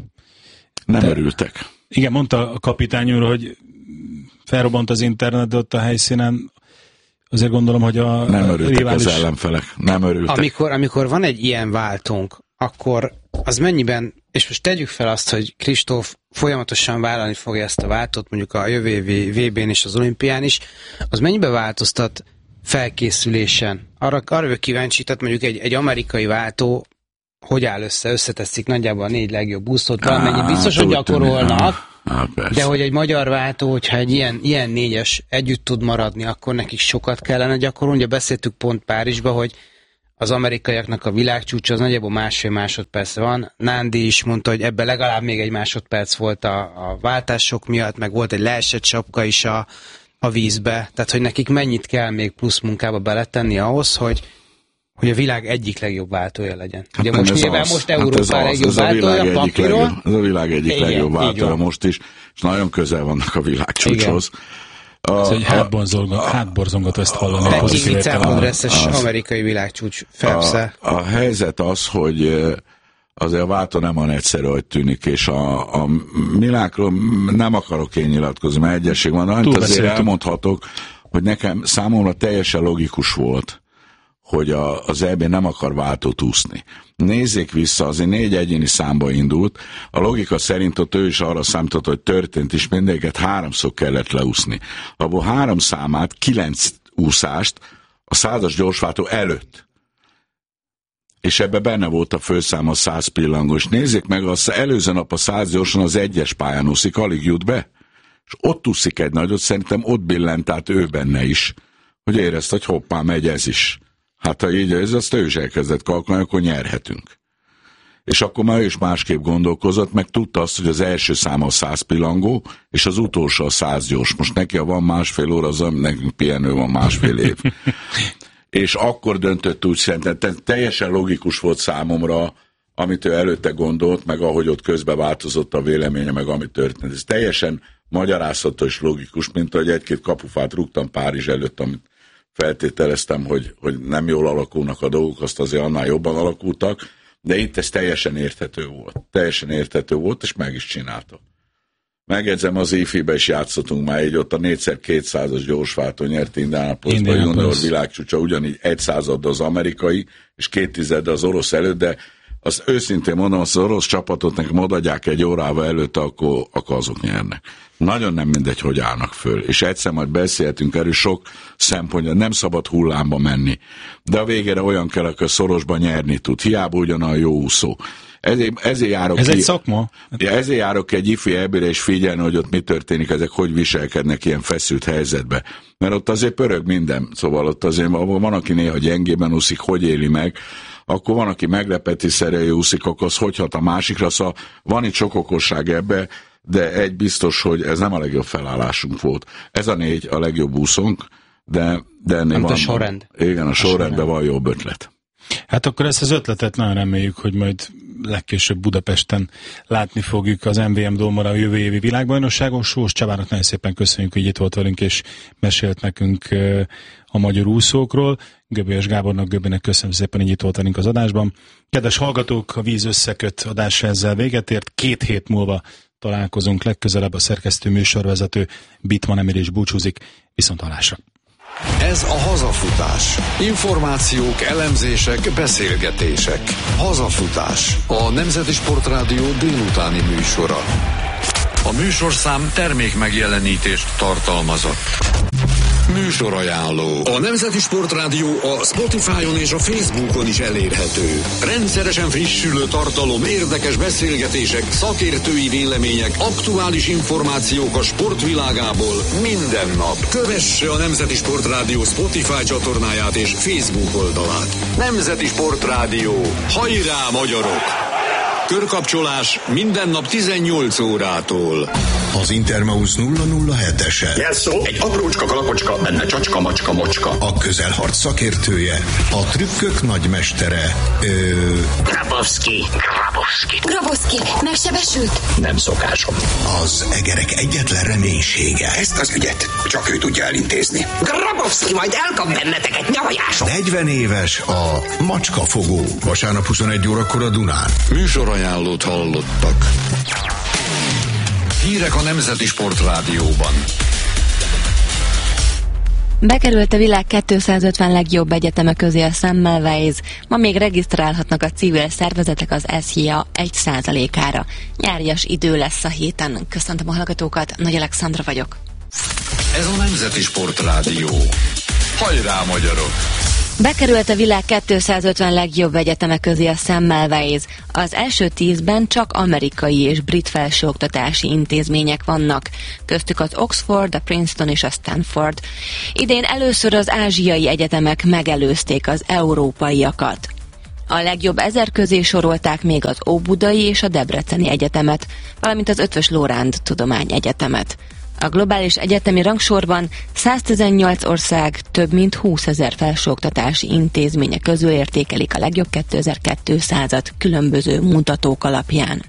Nem örültek. Igen, mondta a kapitány úr, hogy felrobbant az internet, de ott a helyszínen azért gondolom, hogy a nem örültek az ellenfelek. Nem örültek. Amikor van egy ilyen váltónk, akkor az mennyiben, és most tegyük fel azt, hogy Kristóf folyamatosan vállalni fogja ezt a váltót, mondjuk a jövő évi VB-n és az olimpián is, az mennyiben változtat felkészülésen? Arra vagyok kíváncsi, tehát mondjuk egy amerikai váltó hogy áll összeteszik nagyjából a 4 legjobb úszót, valamennyit biztos, hogy gyakorolnak, de hogy egy magyar váltó, hogyha egy ilyen 4-es együtt tud maradni, akkor nekik sokat kellene gyakorolni. Ugye beszéltük pont Párizsba, hogy az amerikaiaknak a világcsúcsa az nagyjából 1,5 másodperc van. Nándi is mondta, hogy ebben legalább még 1 másodperc volt a váltások miatt, meg volt egy leesett sapka is a vízbe. Tehát, hogy nekik mennyit kell még plusz munkába beletenni ahhoz, hogy a világ egyik legjobb váltója legyen. Hát ugye most Európa legjobb váltója papíron. Ez a világ egyik legjobb váltója most is, és nagyon közel vannak a világcsúcshoz. Ez egy hátborzongató ezt hallani. Egy Licápodreszes amerikai világcsúcs Phelps-el. A helyzet az, hogy azért a váltó nem olyan egyszerű, hogy tűnik, és a Milákról nem akarok én nyilatkozni, mert egyesség van, amit azért elmondhatok, hogy számomra teljesen logikus volt, hogy az EB nem akar váltót úszni. Nézzék vissza, azért 4 egyéni számba indult, a logika szerint ott ő is arra számított, hogy történt is, mindegyiket 3-szor kellett leúszni. Abból 3 számát, 9 úszást a 100-as gyorsváltó előtt. És ebbe benne volt a főszám a 100 pillangós. Nézzék meg, az előző nap a 100 gyorsan az 1-es pályán úszik, alig jut be. És ott úszik egy nagyot, szerintem ott billent át ő benne is, hogy érezte, hogy hoppá, megy ez is. Hát ha így ez, azt ő is elkezdett kalkulálni, akkor nyerhetünk. És akkor már ő is másképp gondolkozott, meg tudta azt, hogy az első száma a 100 pillangó, és az utolsó a 100 gyors. Most neki, ha van 1,5 óra, az nekünk pihenő van 1,5 év. És akkor döntött úgy, szerintem teljesen logikus volt számomra, amit ő előtte gondolt, meg ahogy ott közben változott a véleménye, meg ami történt. Ez teljesen magyarázható és logikus, mint hogy 1-2 kapufát rúgtam Párizs előtt, amit feltételeztem, hogy nem jól alakulnak a dolgok, azt azért annál jobban alakultak, de itt ez teljesen érthető volt. Teljesen érthető volt, és meg is csinálta. Megjegyzem, az IFI-be is játszottunk már így, ott a 4x200-as gyorsváltó nyert Indianapolisban junior világcsúcsa, ugyanígy 1/100 az amerikai, és 2/10 az orosz előtt, de azt őszintén mondom, az orosz csapatot nekem odaadják 1 órával előtt, akkor azok nyernek. Nagyon nem mindegy, hogy állnak föl. És egyszer majd beszélhetünk erről, sok szempontja, nem szabad hullámba menni. De a végére olyan kell, aki szorosban nyerni tud. Hiába ugyanolyan jó úszó. Ezért járok ez egy szakma? Ezért járok egy ifi EB-re, és figyelni, hogy ott mi történik, ezek hogy viselkednek ilyen feszült helyzetbe. Mert ott azért pörög minden. Szóval ott azért van, aki néha gyengében úszik, hogy éli meg, akkor van, aki meglepetésszerűen úszik, akkor az hogy hat a másikra. Szóval van itt sok okosság ebbe, de egy biztos, hogy ez nem a legjobb felállásunk volt. Ez a 4 a legjobb úszónk, de ennél van. A sorrend. Igen, a sorrendben van jobb ötlet. Hát akkor ezt az ötletet nagyon reméljük, hogy majd legkésőbb Budapesten látni fogjuk az MVM Dómara a jövő évi világbajnokságon. Sós Csabának nagyon szépen köszönjük, hogy itt volt velünk, és mesélt nekünk a magyar úszókról. Göbölyes Gábornak, Göbének köszönöm szépen, hogy itt volt velünk az adásban. Kedves hallgatók, a Víz összeköt adásra ezzel véget ért. 2 hét múlva találkozunk legközelebb. A szerkesztő műsorvezető Bitman Emir is búcsúzik. Viszonthallásra. Ez a Hazafutás. Információk, elemzések, beszélgetések. Hazafutás. A Nemzeti Sportrádió délutáni műsora. A műsorszám termék megjelenítést tartalmazott. Műsorajánló. A Nemzeti Sportrádió a Spotify-on és a Facebookon is elérhető. Rendszeresen frissülő tartalom, érdekes beszélgetések, szakértői vélemények, aktuális információk a sportvilágából minden nap. Kövesse a Nemzeti Sportrádió Spotify csatornáját és Facebook oldalát. Nemzeti Sportrádió. Hajrá, magyarok! Körkapcsolás minden nap 18 órától. Az Intermausz 007-ese. Jelszó, egy aprócska kalapocska, benne csacska, macska, mocska. A közelharc szakértője, a trükkök nagymestere. Grabowski. Grabowski, megsebesült? Nem szokásom. Az egerek egyetlen reménysége. Ezt az ügyet csak ő tudja elintézni. Grabowski majd elkap benneteket, nyavajásom. 40 éves a macskafogó. Vasárnap 21 órakor a Dunán. Műsorajánlót hallottak. Hírek a Nemzeti Sportrádióban. Bekerült a világ 250 legjobb egyetemek közé a Semmelweis. Ma még regisztrálhatnak a civil szervezetek az SZIA 1%-ára. Nyárias idő lesz a héten. Köszöntöm a hallgatókat, Nagy Alexandra vagyok. Ez a Nemzeti Sportrádió. Hajrá, magyarok! Bekerült a világ 250 legjobb egyetemek közé a Semmelweis. Az első 10-ben csak amerikai és brit felsőoktatási intézmények vannak. Köztük az Oxford, a Princeton és a Stanford. Idén először az ázsiai egyetemek megelőzték az európaiakat. A legjobb 1000 közé sorolták még az Óbudai és a Debreceni Egyetemet, valamint az Eötvös Loránd Tudományegyetemet. A globális egyetemi rangsorban 118 ország több mint 20 000 felsőoktatási intézménye közül értékelik a legjobb 2200-at különböző mutatók alapján.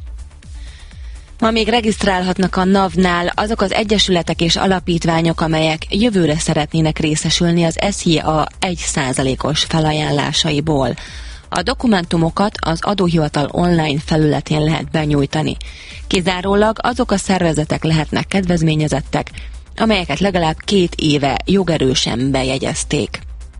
Ma még regisztrálhatnak a NAV-nál azok az egyesületek és alapítványok, amelyek jövőre szeretnének részesülni az SZIA 1%-os felajánlásaiból. A dokumentumokat az adóhivatal online felületén lehet benyújtani. Kizárólag azok a szervezetek lehetnek kedvezményezettek, amelyeket legalább 2 éve jogerősen bejegyezték.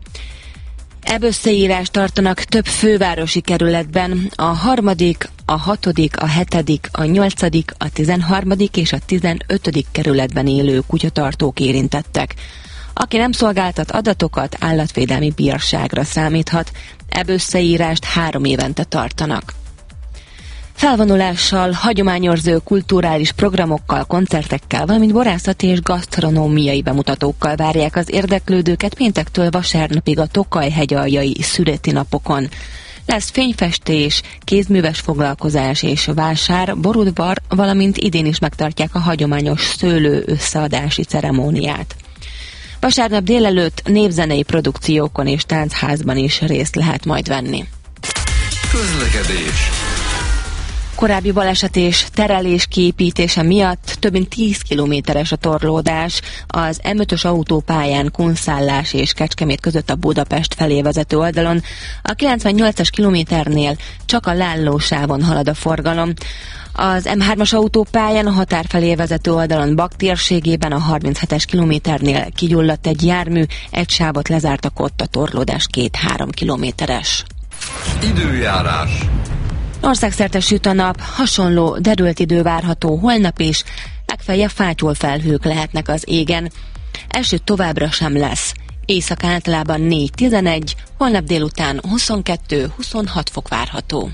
Összeírást tartanak több fővárosi kerületben, a 3., a 6., a 7., a 8., a 13. és a 15. kerületben élő kutyatartók érintettek. Aki nem szolgáltat adatokat, állatvédelmi bírságra számíthat, összeírást 3 évente tartanak. Felvonulással, hagyományőrző kulturális programokkal, koncertekkel, valamint borászati és gasztronómiai bemutatókkal várják az érdeklődőket péntektől vasárnapig a Tokaj-hegyaljai szüreti napokon. Lesz fényfestés, kézműves foglalkozás és vásár, borudvar, valamint idén is megtartják a hagyományos szőlő összeadási ceremóniát. Vasárnap délelőtt népzenei produkciókon és táncházban is részt lehet majd venni. Közlekedés. Korábbi baleset és terelés kiépítése miatt több mint 10 kilométeres a torlódás az M5-ös autópályán Kunszálás és Kecskemét között a Budapest felé vezető oldalon. A 98-as kilométernél csak a Lállósávon halad a forgalom. Az M3-as autópályán a határ felé vezető oldalon Bak térségében a 37-es kilométernél kigyulladt egy jármű, egy sávot lezártak ott, a torlódás 2-3 kilométeres. Időjárás. Országszerte süt a nap, hasonló derült idő várható holnap is, legfeljebb fátyol felhők lehetnek az égen. Eső továbbra sem lesz. Éjszaka általában 4-11, holnap délután 22-26 fok várható.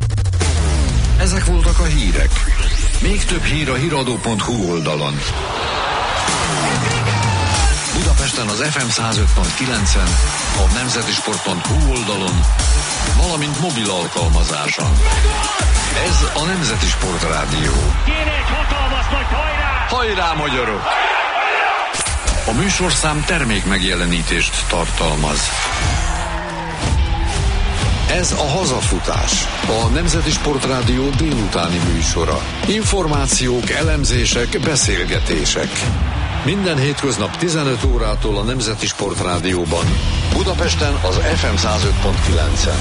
Ezek voltak a hírek. Még több hír a hiradó.hu oldalon. Budapesten az FM 105.9-en, a nemzetisport.hu oldalon, valamint mobil alkalmazáson. Ez a Nemzeti Sportrádió. Kéne egy hatalmas nagy hajrá! Hajrá, magyarok! A műsorszám termék megjelenítést tartalmaz. Ez a Hazafutás, a Nemzeti Sportrádió délutáni műsora. Információk, elemzések, beszélgetések. Minden hétköznap 15 órától a Nemzeti Sportrádióban. Budapesten az FM 105.9-en.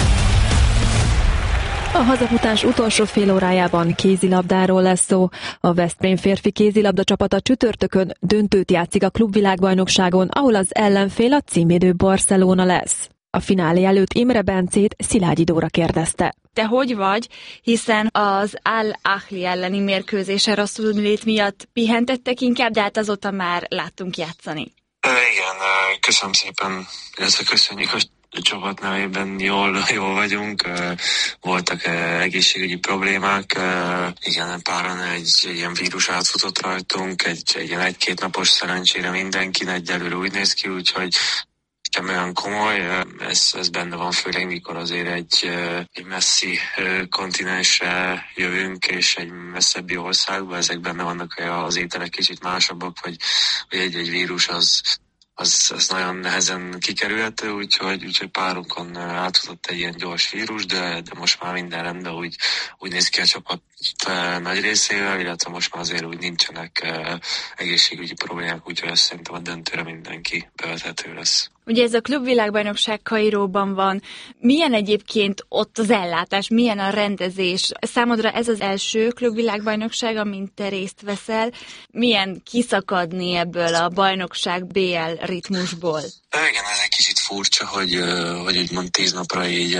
A hazafutás utolsó fél órájában kézilabdáról lesz szó. A Veszprém férfi kézilabda csapata csütörtökön döntőt játszik a klubvilágbajnokságon, ahol az ellenfél a címvédő Barcelona lesz. A finálé előtt Imre Bencét Szilágyi Dóra kérdezte. Te hogy vagy? Hiszen az Al-Ahli elleni mérkőzésen rosszul lét miatt pihentettek inkább, de hát azóta már láttunk játszani. Igen, köszönöm szépen, illetve köszönjük a csapat nevében, jól vagyunk, voltak egészségügyi problémák, igen, páran egy ilyen vírus átfutott rajtunk, egy ilyen 1-2 napos szerencsére mindenki, egyelőre úgy néz ki, úgyhogy nem olyan komoly, ez benne van, főleg mikor azért egy messzi kontinensre jövünk, és egy messzebbi országba, ezek benne vannak az ételek kicsit másabbak, vagy egy vírus az nagyon nehezen kikerülhető, úgyhogy párunkon átfutott egy ilyen gyors vírus, de most már minden rendben, úgy néz ki a csapat nagy részével, illetve most már azért úgy nincsenek egészségügyi problémák, úgyhogy azt szerintem a döntőre mindenki bevethető lesz. Ugye ez a klubvilágbajnokság Kairóban van. Milyen egyébként ott az ellátás, milyen a rendezés? Számodra ez az első klubvilágbajnokság, amin te részt veszel. Milyen kiszakadni ebből a bajnokság BL ritmusból? Igen, ez egy kicsit furcsa, hogy úgymond 10 napra így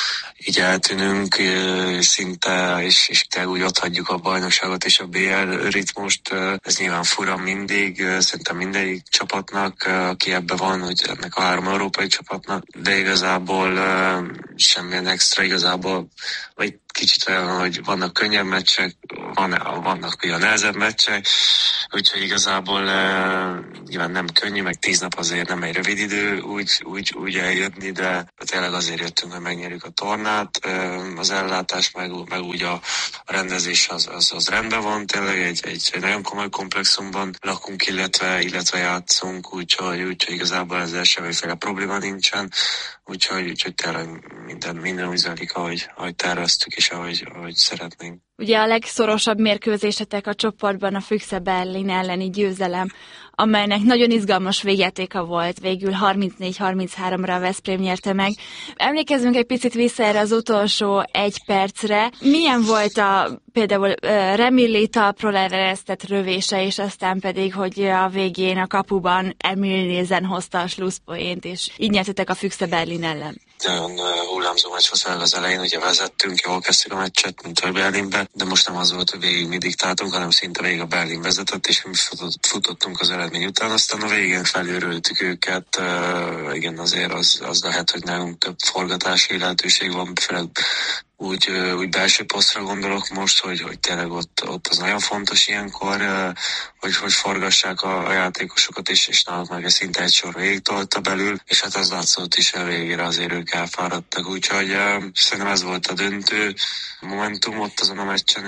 eltűnünk szinte, és tényleg úgy otthagyjuk a bajnokságot és a BL ritmust. Ez nyilván fura mindig, szerintem mindegyik csapatnak, aki ebben van, hogy ennek a 3 európai csapatnak, de igazából semmilyen extra, igazából vagy kicsit olyan, hogy vannak könnyebb meccsek, vannak olyan nehezebb meccsek, úgyhogy igazából nyilván nem könnyű, meg 10 nap azért nem egy rövid idő úgy eljönni, de tényleg azért jöttünk, hogy megnyerjük a tornát. Az ellátás meg úgy a rendezés az rendben van, tényleg egy nagyon komoly komplexumban lakunk, illetve játszunk, úgyhogy igazából ezzel semmiféle probléma nincsen, úgyhogy tényleg minden úgy zajlik, ahogy terveztük és ahogy szeretnénk. Ugye a legszorosabb mérkőzésetek a csoportban a Füchse Berlin elleni győzelem, amelynek nagyon izgalmas végjátéka volt, végül 34-33-ra a Veszprém nyerte meg. Emlékezzünk egy picit vissza erre az utolsó 1 percre. Milyen volt például Remilli talpról eresztett lövése, és aztán pedig, hogy a végén a kapuban Emil Nielsen hozta a slusszpoént, és így nyertetek a Füchse Berlin ellen. Nagyon hullámzó meccs volt az elején, ugye vezettünk, jól kezdtük a meccset, mint a Berlinbe, de most nem az volt, hogy végig mi diktáltunk, hanem szinte végig a Berlin vezetett, és mi futottunk az eredmény után, aztán a végén felülröltük őket. Igen, azért az lehet, hogy nálunk több forgatási lehetőség van, főleg úgy belső posztra gondolok most, hogy tényleg ott az nagyon fontos ilyenkor, hogy forgassák a játékosokat, és náluk meg szinte egy sor végig tolta belül, és hát az látszott is, a végére azért ők elfáradtak, úgyhogy szerintem ez volt a döntő momentum ott azon a meccsen,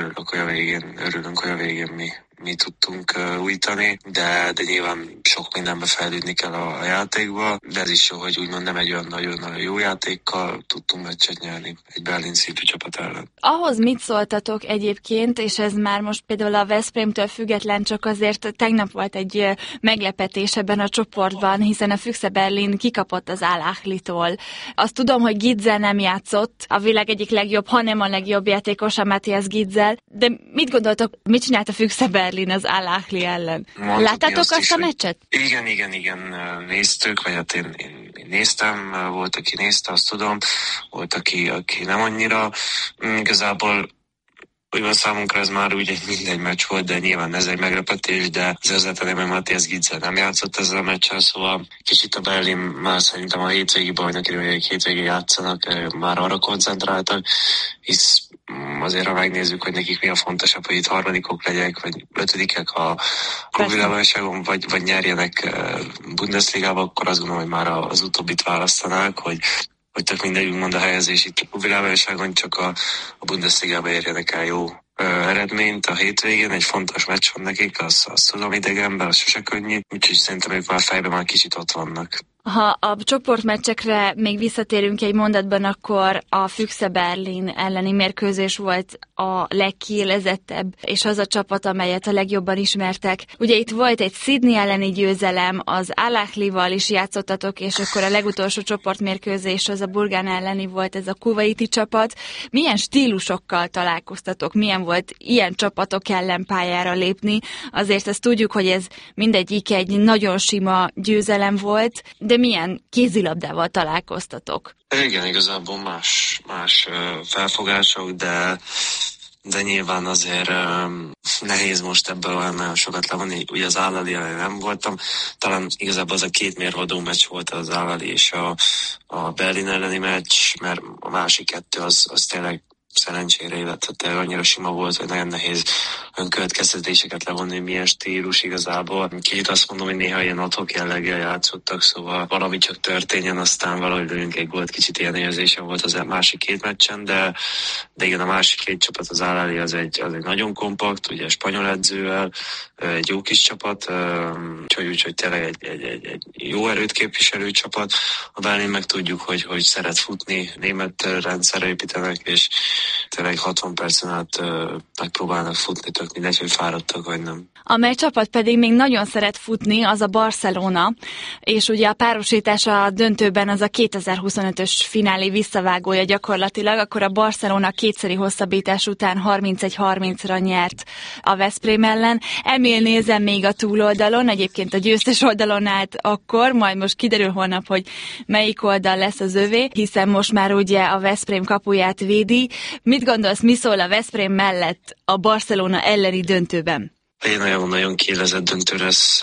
örülünk, hogy a végén mi tudtunk újítani, de nyilván sok mindenbe fejlődni kell a játékba, de ez is jó, hogy úgymond nem egy olyan nagyon jó játékkal tudtunk meccset nyerni egy Berlin szintű csapat ellen. Ahhoz mit szóltatok egyébként, és ez már most például a Veszprémtől független, csak azért tegnap volt egy meglepetés ebben a csoportban, hiszen a Füchse Berlin kikapott az Al-Ahlitól. Azt tudom, hogy Gitzel nem játszott, a világ egyik legjobb, hanem a legjobb játékosa Matthias Gitzel, de mit gondoltok, mit csinált a Füchse Berlin az Al-Ahli ellen? Láttátok azt a meccset? Igen, néztük, vagy hát én néztem, volt, aki nézte, azt tudom, volt, aki nem annyira. Igazából újban számunkra ez már úgy mindegy meccs volt, de nyilván ez egy meglepetés, de az ötletem, hogy Matthias Gitzel nem játszott ezzel a meccsel, szóval kicsit a Berlin már szerintem a hétvégi bajnoki, hogy hétvégén játszanak, már arra koncentráltak, hisz azért, ha megnézzük, hogy nekik mi a fontosabb, hogy itt harmadikok legyek, vagy 5-ek a klubvilágbajnokságon, vagy nyerjenek Bundesligába, akkor azt gondolom, hogy már az utóbbit választanák, hogy tök mindegy, úgymond a helyezés itt a világbajnokságon, csak a Bundesligába érjenek el jó eredményt a hétvégén, egy fontos meccs van nekik, azt tudom idegenben, az sose könnyű, úgyhogy szerintem ők már fejben már kicsit ott vannak. Ha a csoportmeccsekre még visszatérünk egy mondatban, akkor a Füchse Berlin elleni mérkőzés volt a legkiélezettebb, és az a csapat, amelyet a legjobban ismertek. Ugye itt volt egy Sydney elleni győzelem, az Al-Ahlival is játszottatok, és akkor a legutolsó csoportmérkőzés az a Burgán elleni volt, ez a kuvaiti csapat. Milyen stílusokkal találkoztatok? Milyen volt ilyen csapatok ellen pályára lépni? Azért ezt tudjuk, hogy ez mindegyik egy nagyon sima győzelem volt, de milyen kézilabdával találkoztatok? Igen, igazából más felfogások, de nyilván azért nehéz most ebből olyan nagyon sokat levonni. Ugye az Al-Ahli ellen nem voltam, talán igazából az a 2 mérvadó meccs volt az Al-Ahli és a Berlin elleni meccs, mert a másik 2 az tényleg szerencsére, illetve annyira sima volt, hogy nagyon nehéz önkövetkeztetéseket levonni, milyen stílus igazából. Kicsit azt mondom, hogy néha ilyen adhok jelleggel játszottak, szóval valami csak történjen, aztán valahogy lőjünk egy gólt, kicsit ilyen érzésem volt az másik 2 meccsen, de igen, a másik 2 csapat, az Al-Ahli az egy nagyon kompakt, ugye spanyol edzővel, egy jó kis csapat, úgyhogy tényleg egy jó erőt képviselő csapat. A Berlin meg tudjuk, hogy szeret futni, német rendszerre építenek, és tényleg 60 percen át megpróbálnak futni, tök mindegy, hogy fáradtak vagy nem. Amely csapat pedig még nagyon szeret futni, az a Barcelona, és ugye a párosítás a döntőben az a 2025-ös finálé visszavágója gyakorlatilag, akkor a Barcelona kétszeri hosszabbítás után 31-30-ra nyert a Veszprém ellen. Emil nézem még a túloldalon, egyébként a győztes oldalon állt akkor, majd most kiderül holnap, hogy melyik oldal lesz az övé, hiszen most már ugye a Veszprém kapuját védi. Mit gondolsz, mi szól a Veszprém mellett a Barcelona elleni döntőben? Egy nagyon-nagyon kiélezett döntő lesz,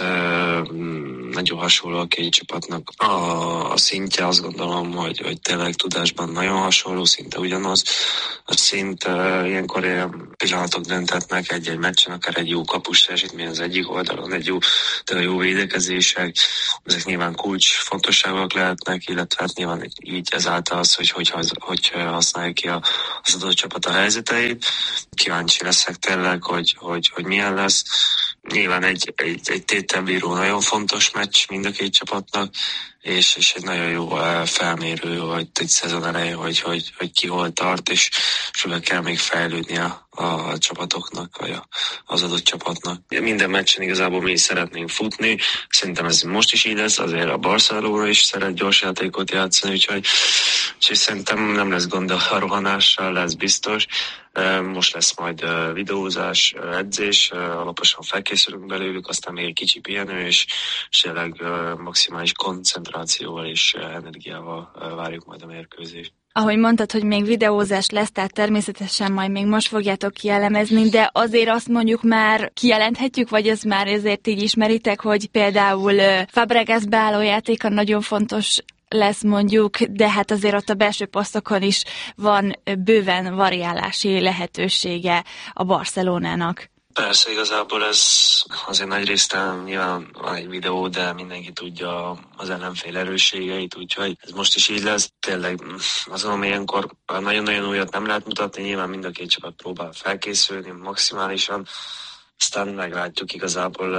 nagyon hasonló a két csapatnak. A szintje azt gondolom, hogy tényleg tudásban nagyon hasonló, szinte ugyanaz. A szint ilyenkor ilyen pillanatok döntetnek egy meccsen, akár egy jó kapus teljesítmény az egyik oldalon, egy jó védekezések. Ezek nyilván kulcs fontosságúak lehetnek, illetve hát nyilván így ezáltal az, hogy használja ki az adott csapat a helyzeteit. Kíváncsi leszek tényleg, hogy milyen lesz. Nyilván egy tételbíró nagyon fontos meccs mind a két csapatnak, és egy nagyon jó felmérő, hogy egy szezon elején, hogy ki hol tart, és soha kell még fejlődni a csapatoknak, vagy az adott csapatnak. Minden meccsen igazából mi is szeretnénk futni, szerintem ez most is így lesz, azért a Barcelona is szeret gyors játékot játszani, úgyhogy szerintem nem lesz gond a rohanással, lesz biztos. Most lesz majd videózás, edzés, alaposan felkészülünk belőlük, aztán még egy kicsi pihenő, és tényleg maximális koncentrációval és energiával várjuk majd a mérkőzést. Ahogy mondtad, hogy még videózás lesz, tehát természetesen majd még most fogjátok kielemezni, de azért azt mondjuk már kijelenthetjük, vagy ez már ezért így ismeritek, hogy például Fabregas beálló játéka nagyon fontos lesz mondjuk, de hát azért ott a belső posztokon is van bőven variálási lehetősége a Barcelonának. Persze, igazából ez azért nagy részt nyilván van egy videó, de mindenki tudja az ellenfél erősségeit, úgyhogy ez most is így lesz. Tényleg azon, ilyenkor nagyon-nagyon újat nem lehet mutatni, nyilván mind a két csapat próbál felkészülni maximálisan, aztán meglátjuk igazából,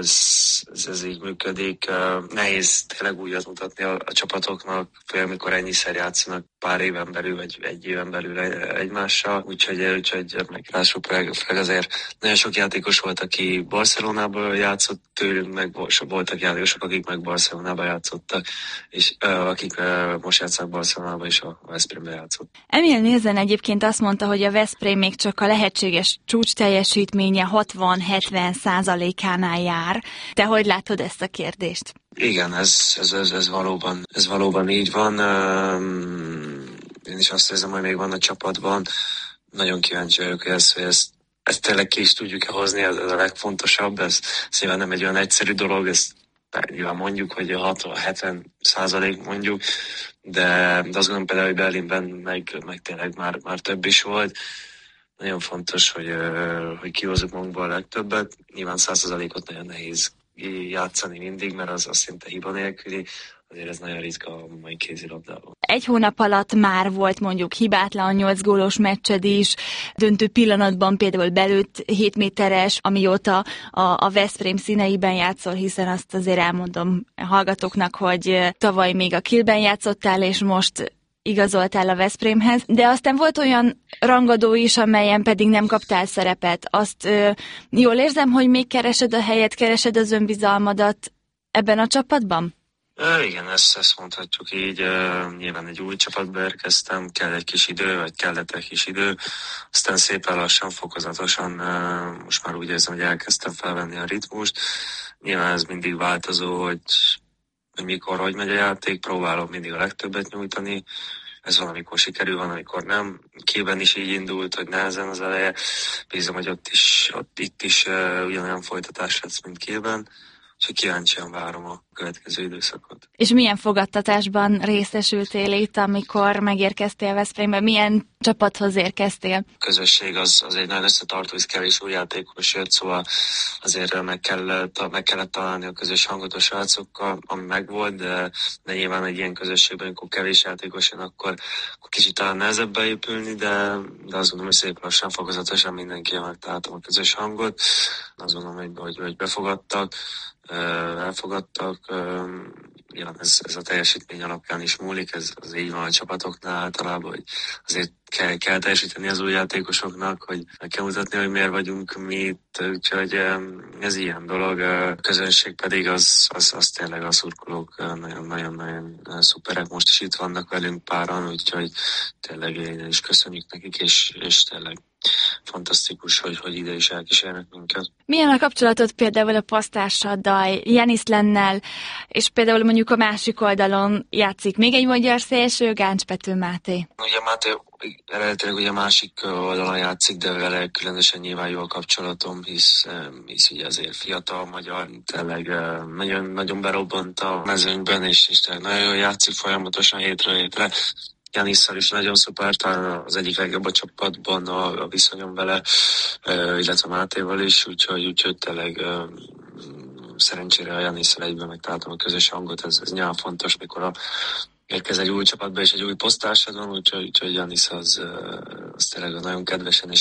ez így működik. Nehéz tényleg újat mutatni a csapatoknak, főleg amikor ennyiszer játszanak pár éven belül, vagy egy éven belül egymással. Úgyhogy meglásuk, főleg azért nagyon sok játékos volt, aki Barcelonából játszott tőlünk, meg voltak játékosok, akik meg Barcelonában játszottak, és akik most játszanak Barcelonában, és a Veszprémben játszott. Emil Nézen egyébként azt mondta, hogy a Veszprém még csak a lehetséges csúcs teljesítménye 60-70%-ánál jár. Te hogy látod ezt a kérdést? Igen, ez valóban így van. Én is azt érzem, hogy még van a csapatban. Nagyon kíváncsi vagyok, hogy ezt tényleg ki is tudjuk hozni, ez a legfontosabb. Ez nyilván nem egy olyan egyszerű dolog, ezt nyilván mondjuk, hogy a 60-70% mondjuk, de azt gondolom például, hogy Berlinben meg tényleg már több is volt. Nagyon fontos, hogy kihozzuk magunkból a legtöbbet. Nyilván 100%-ot nagyon nehéz játszani mindig, mert az szinte hiba nélküli. Azért ez nagyon ritka a mai kézilabdában. Egy hónap alatt már volt mondjuk hibátlan 8 gólos meccsed is, döntő pillanatban például belőtt 7 méteres, amióta a Veszprém színeiben játszol, hiszen azt azért elmondom a hallgatóknak, hogy tavaly még a Kielben játszottál, és most igazoltál a Veszprémhez, de aztán volt olyan rangadó is, amelyen pedig nem kaptál szerepet. Azt jól érzem, hogy még keresed a helyet, keresed az önbizalmadat ebben a csapatban? Igen, ezt mondhatjuk így. Nyilván egy új csapatba érkeztem, kell egy kis idő, vagy kellett egy kis idő. Aztán szépen lassan, fokozatosan most már úgy érzem, hogy elkezdtem felvenni a ritmust. Nyilván ez mindig változó, hogy mikor, hogy megy a játék, próbálom mindig a legtöbbet nyújtani. Ez van, amikor sikerül, van, amikor nem. Kielben is így indult, hogy nehezen az eleje. Bízom, hogy itt is ugyanolyan folytatás lesz, mint Kielben. Úgyhogy kíváncsian várom a következő időszakot. És milyen fogadtatásban részesültél itt, amikor megérkeztél Veszprémbe? Milyen csapathoz érkeztél? A közösség az egy nagyon összetartó, és kevés új játékos jött, szóval azért meg kellett találni a közös hangot a srácokkal, ami megvolt, de nyilván egy ilyen közösségben, amikor kevés játékos jön, akkor kicsit talán nehezebb beépülni, de azt gondolom, hogy szép lassan, fokozatosan mindenki megtaláltam a közös hangot. Azt gondolom, hogy befogadtak, elfogadtak, nyilván ez a teljesítmény alapján is múlik, ez az így van a csapatoknál általában, hogy azért kell teljesíteni az új játékosoknak, hogy meg kell mutatni, hogy miért vagyunk mi itt, úgyhogy ez ilyen dolog. A közönség pedig az tényleg a szurkolók nagyon-nagyon szuperek, most is itt vannak velünk páran, úgyhogy tényleg én is köszönjük nekik, és tényleg fantasztikus, hogy ide is elkísérnek minket. Milyen a kapcsolatod például a pasztársaddal, Janis Lennel, és például mondjuk a másik oldalon játszik még egy magyar szélső, Gáncs Pető Máté? Ugye Máté eredetileg ugye másik oldalon játszik, de vele különösen nyilván jó a kapcsolatom, hisz ugye azért fiatal magyar, tényleg nagyon berobbant a mezőnkben, és tényleg nagyon jól játszik folyamatosan hétről hétre. Janisszal is nagyon szuper, talán az egyik legjobb a csapatban a viszonyom vele, illetve Mátéval is, úgyhogy tényleg szerencsére a Janisszal egyben megtaláltam a közös hangot, ez nyilván fontos, mikor érkez egy új csapatba és egy új posztársad van, úgyhogy Janis az tényleg nagyon kedvesen és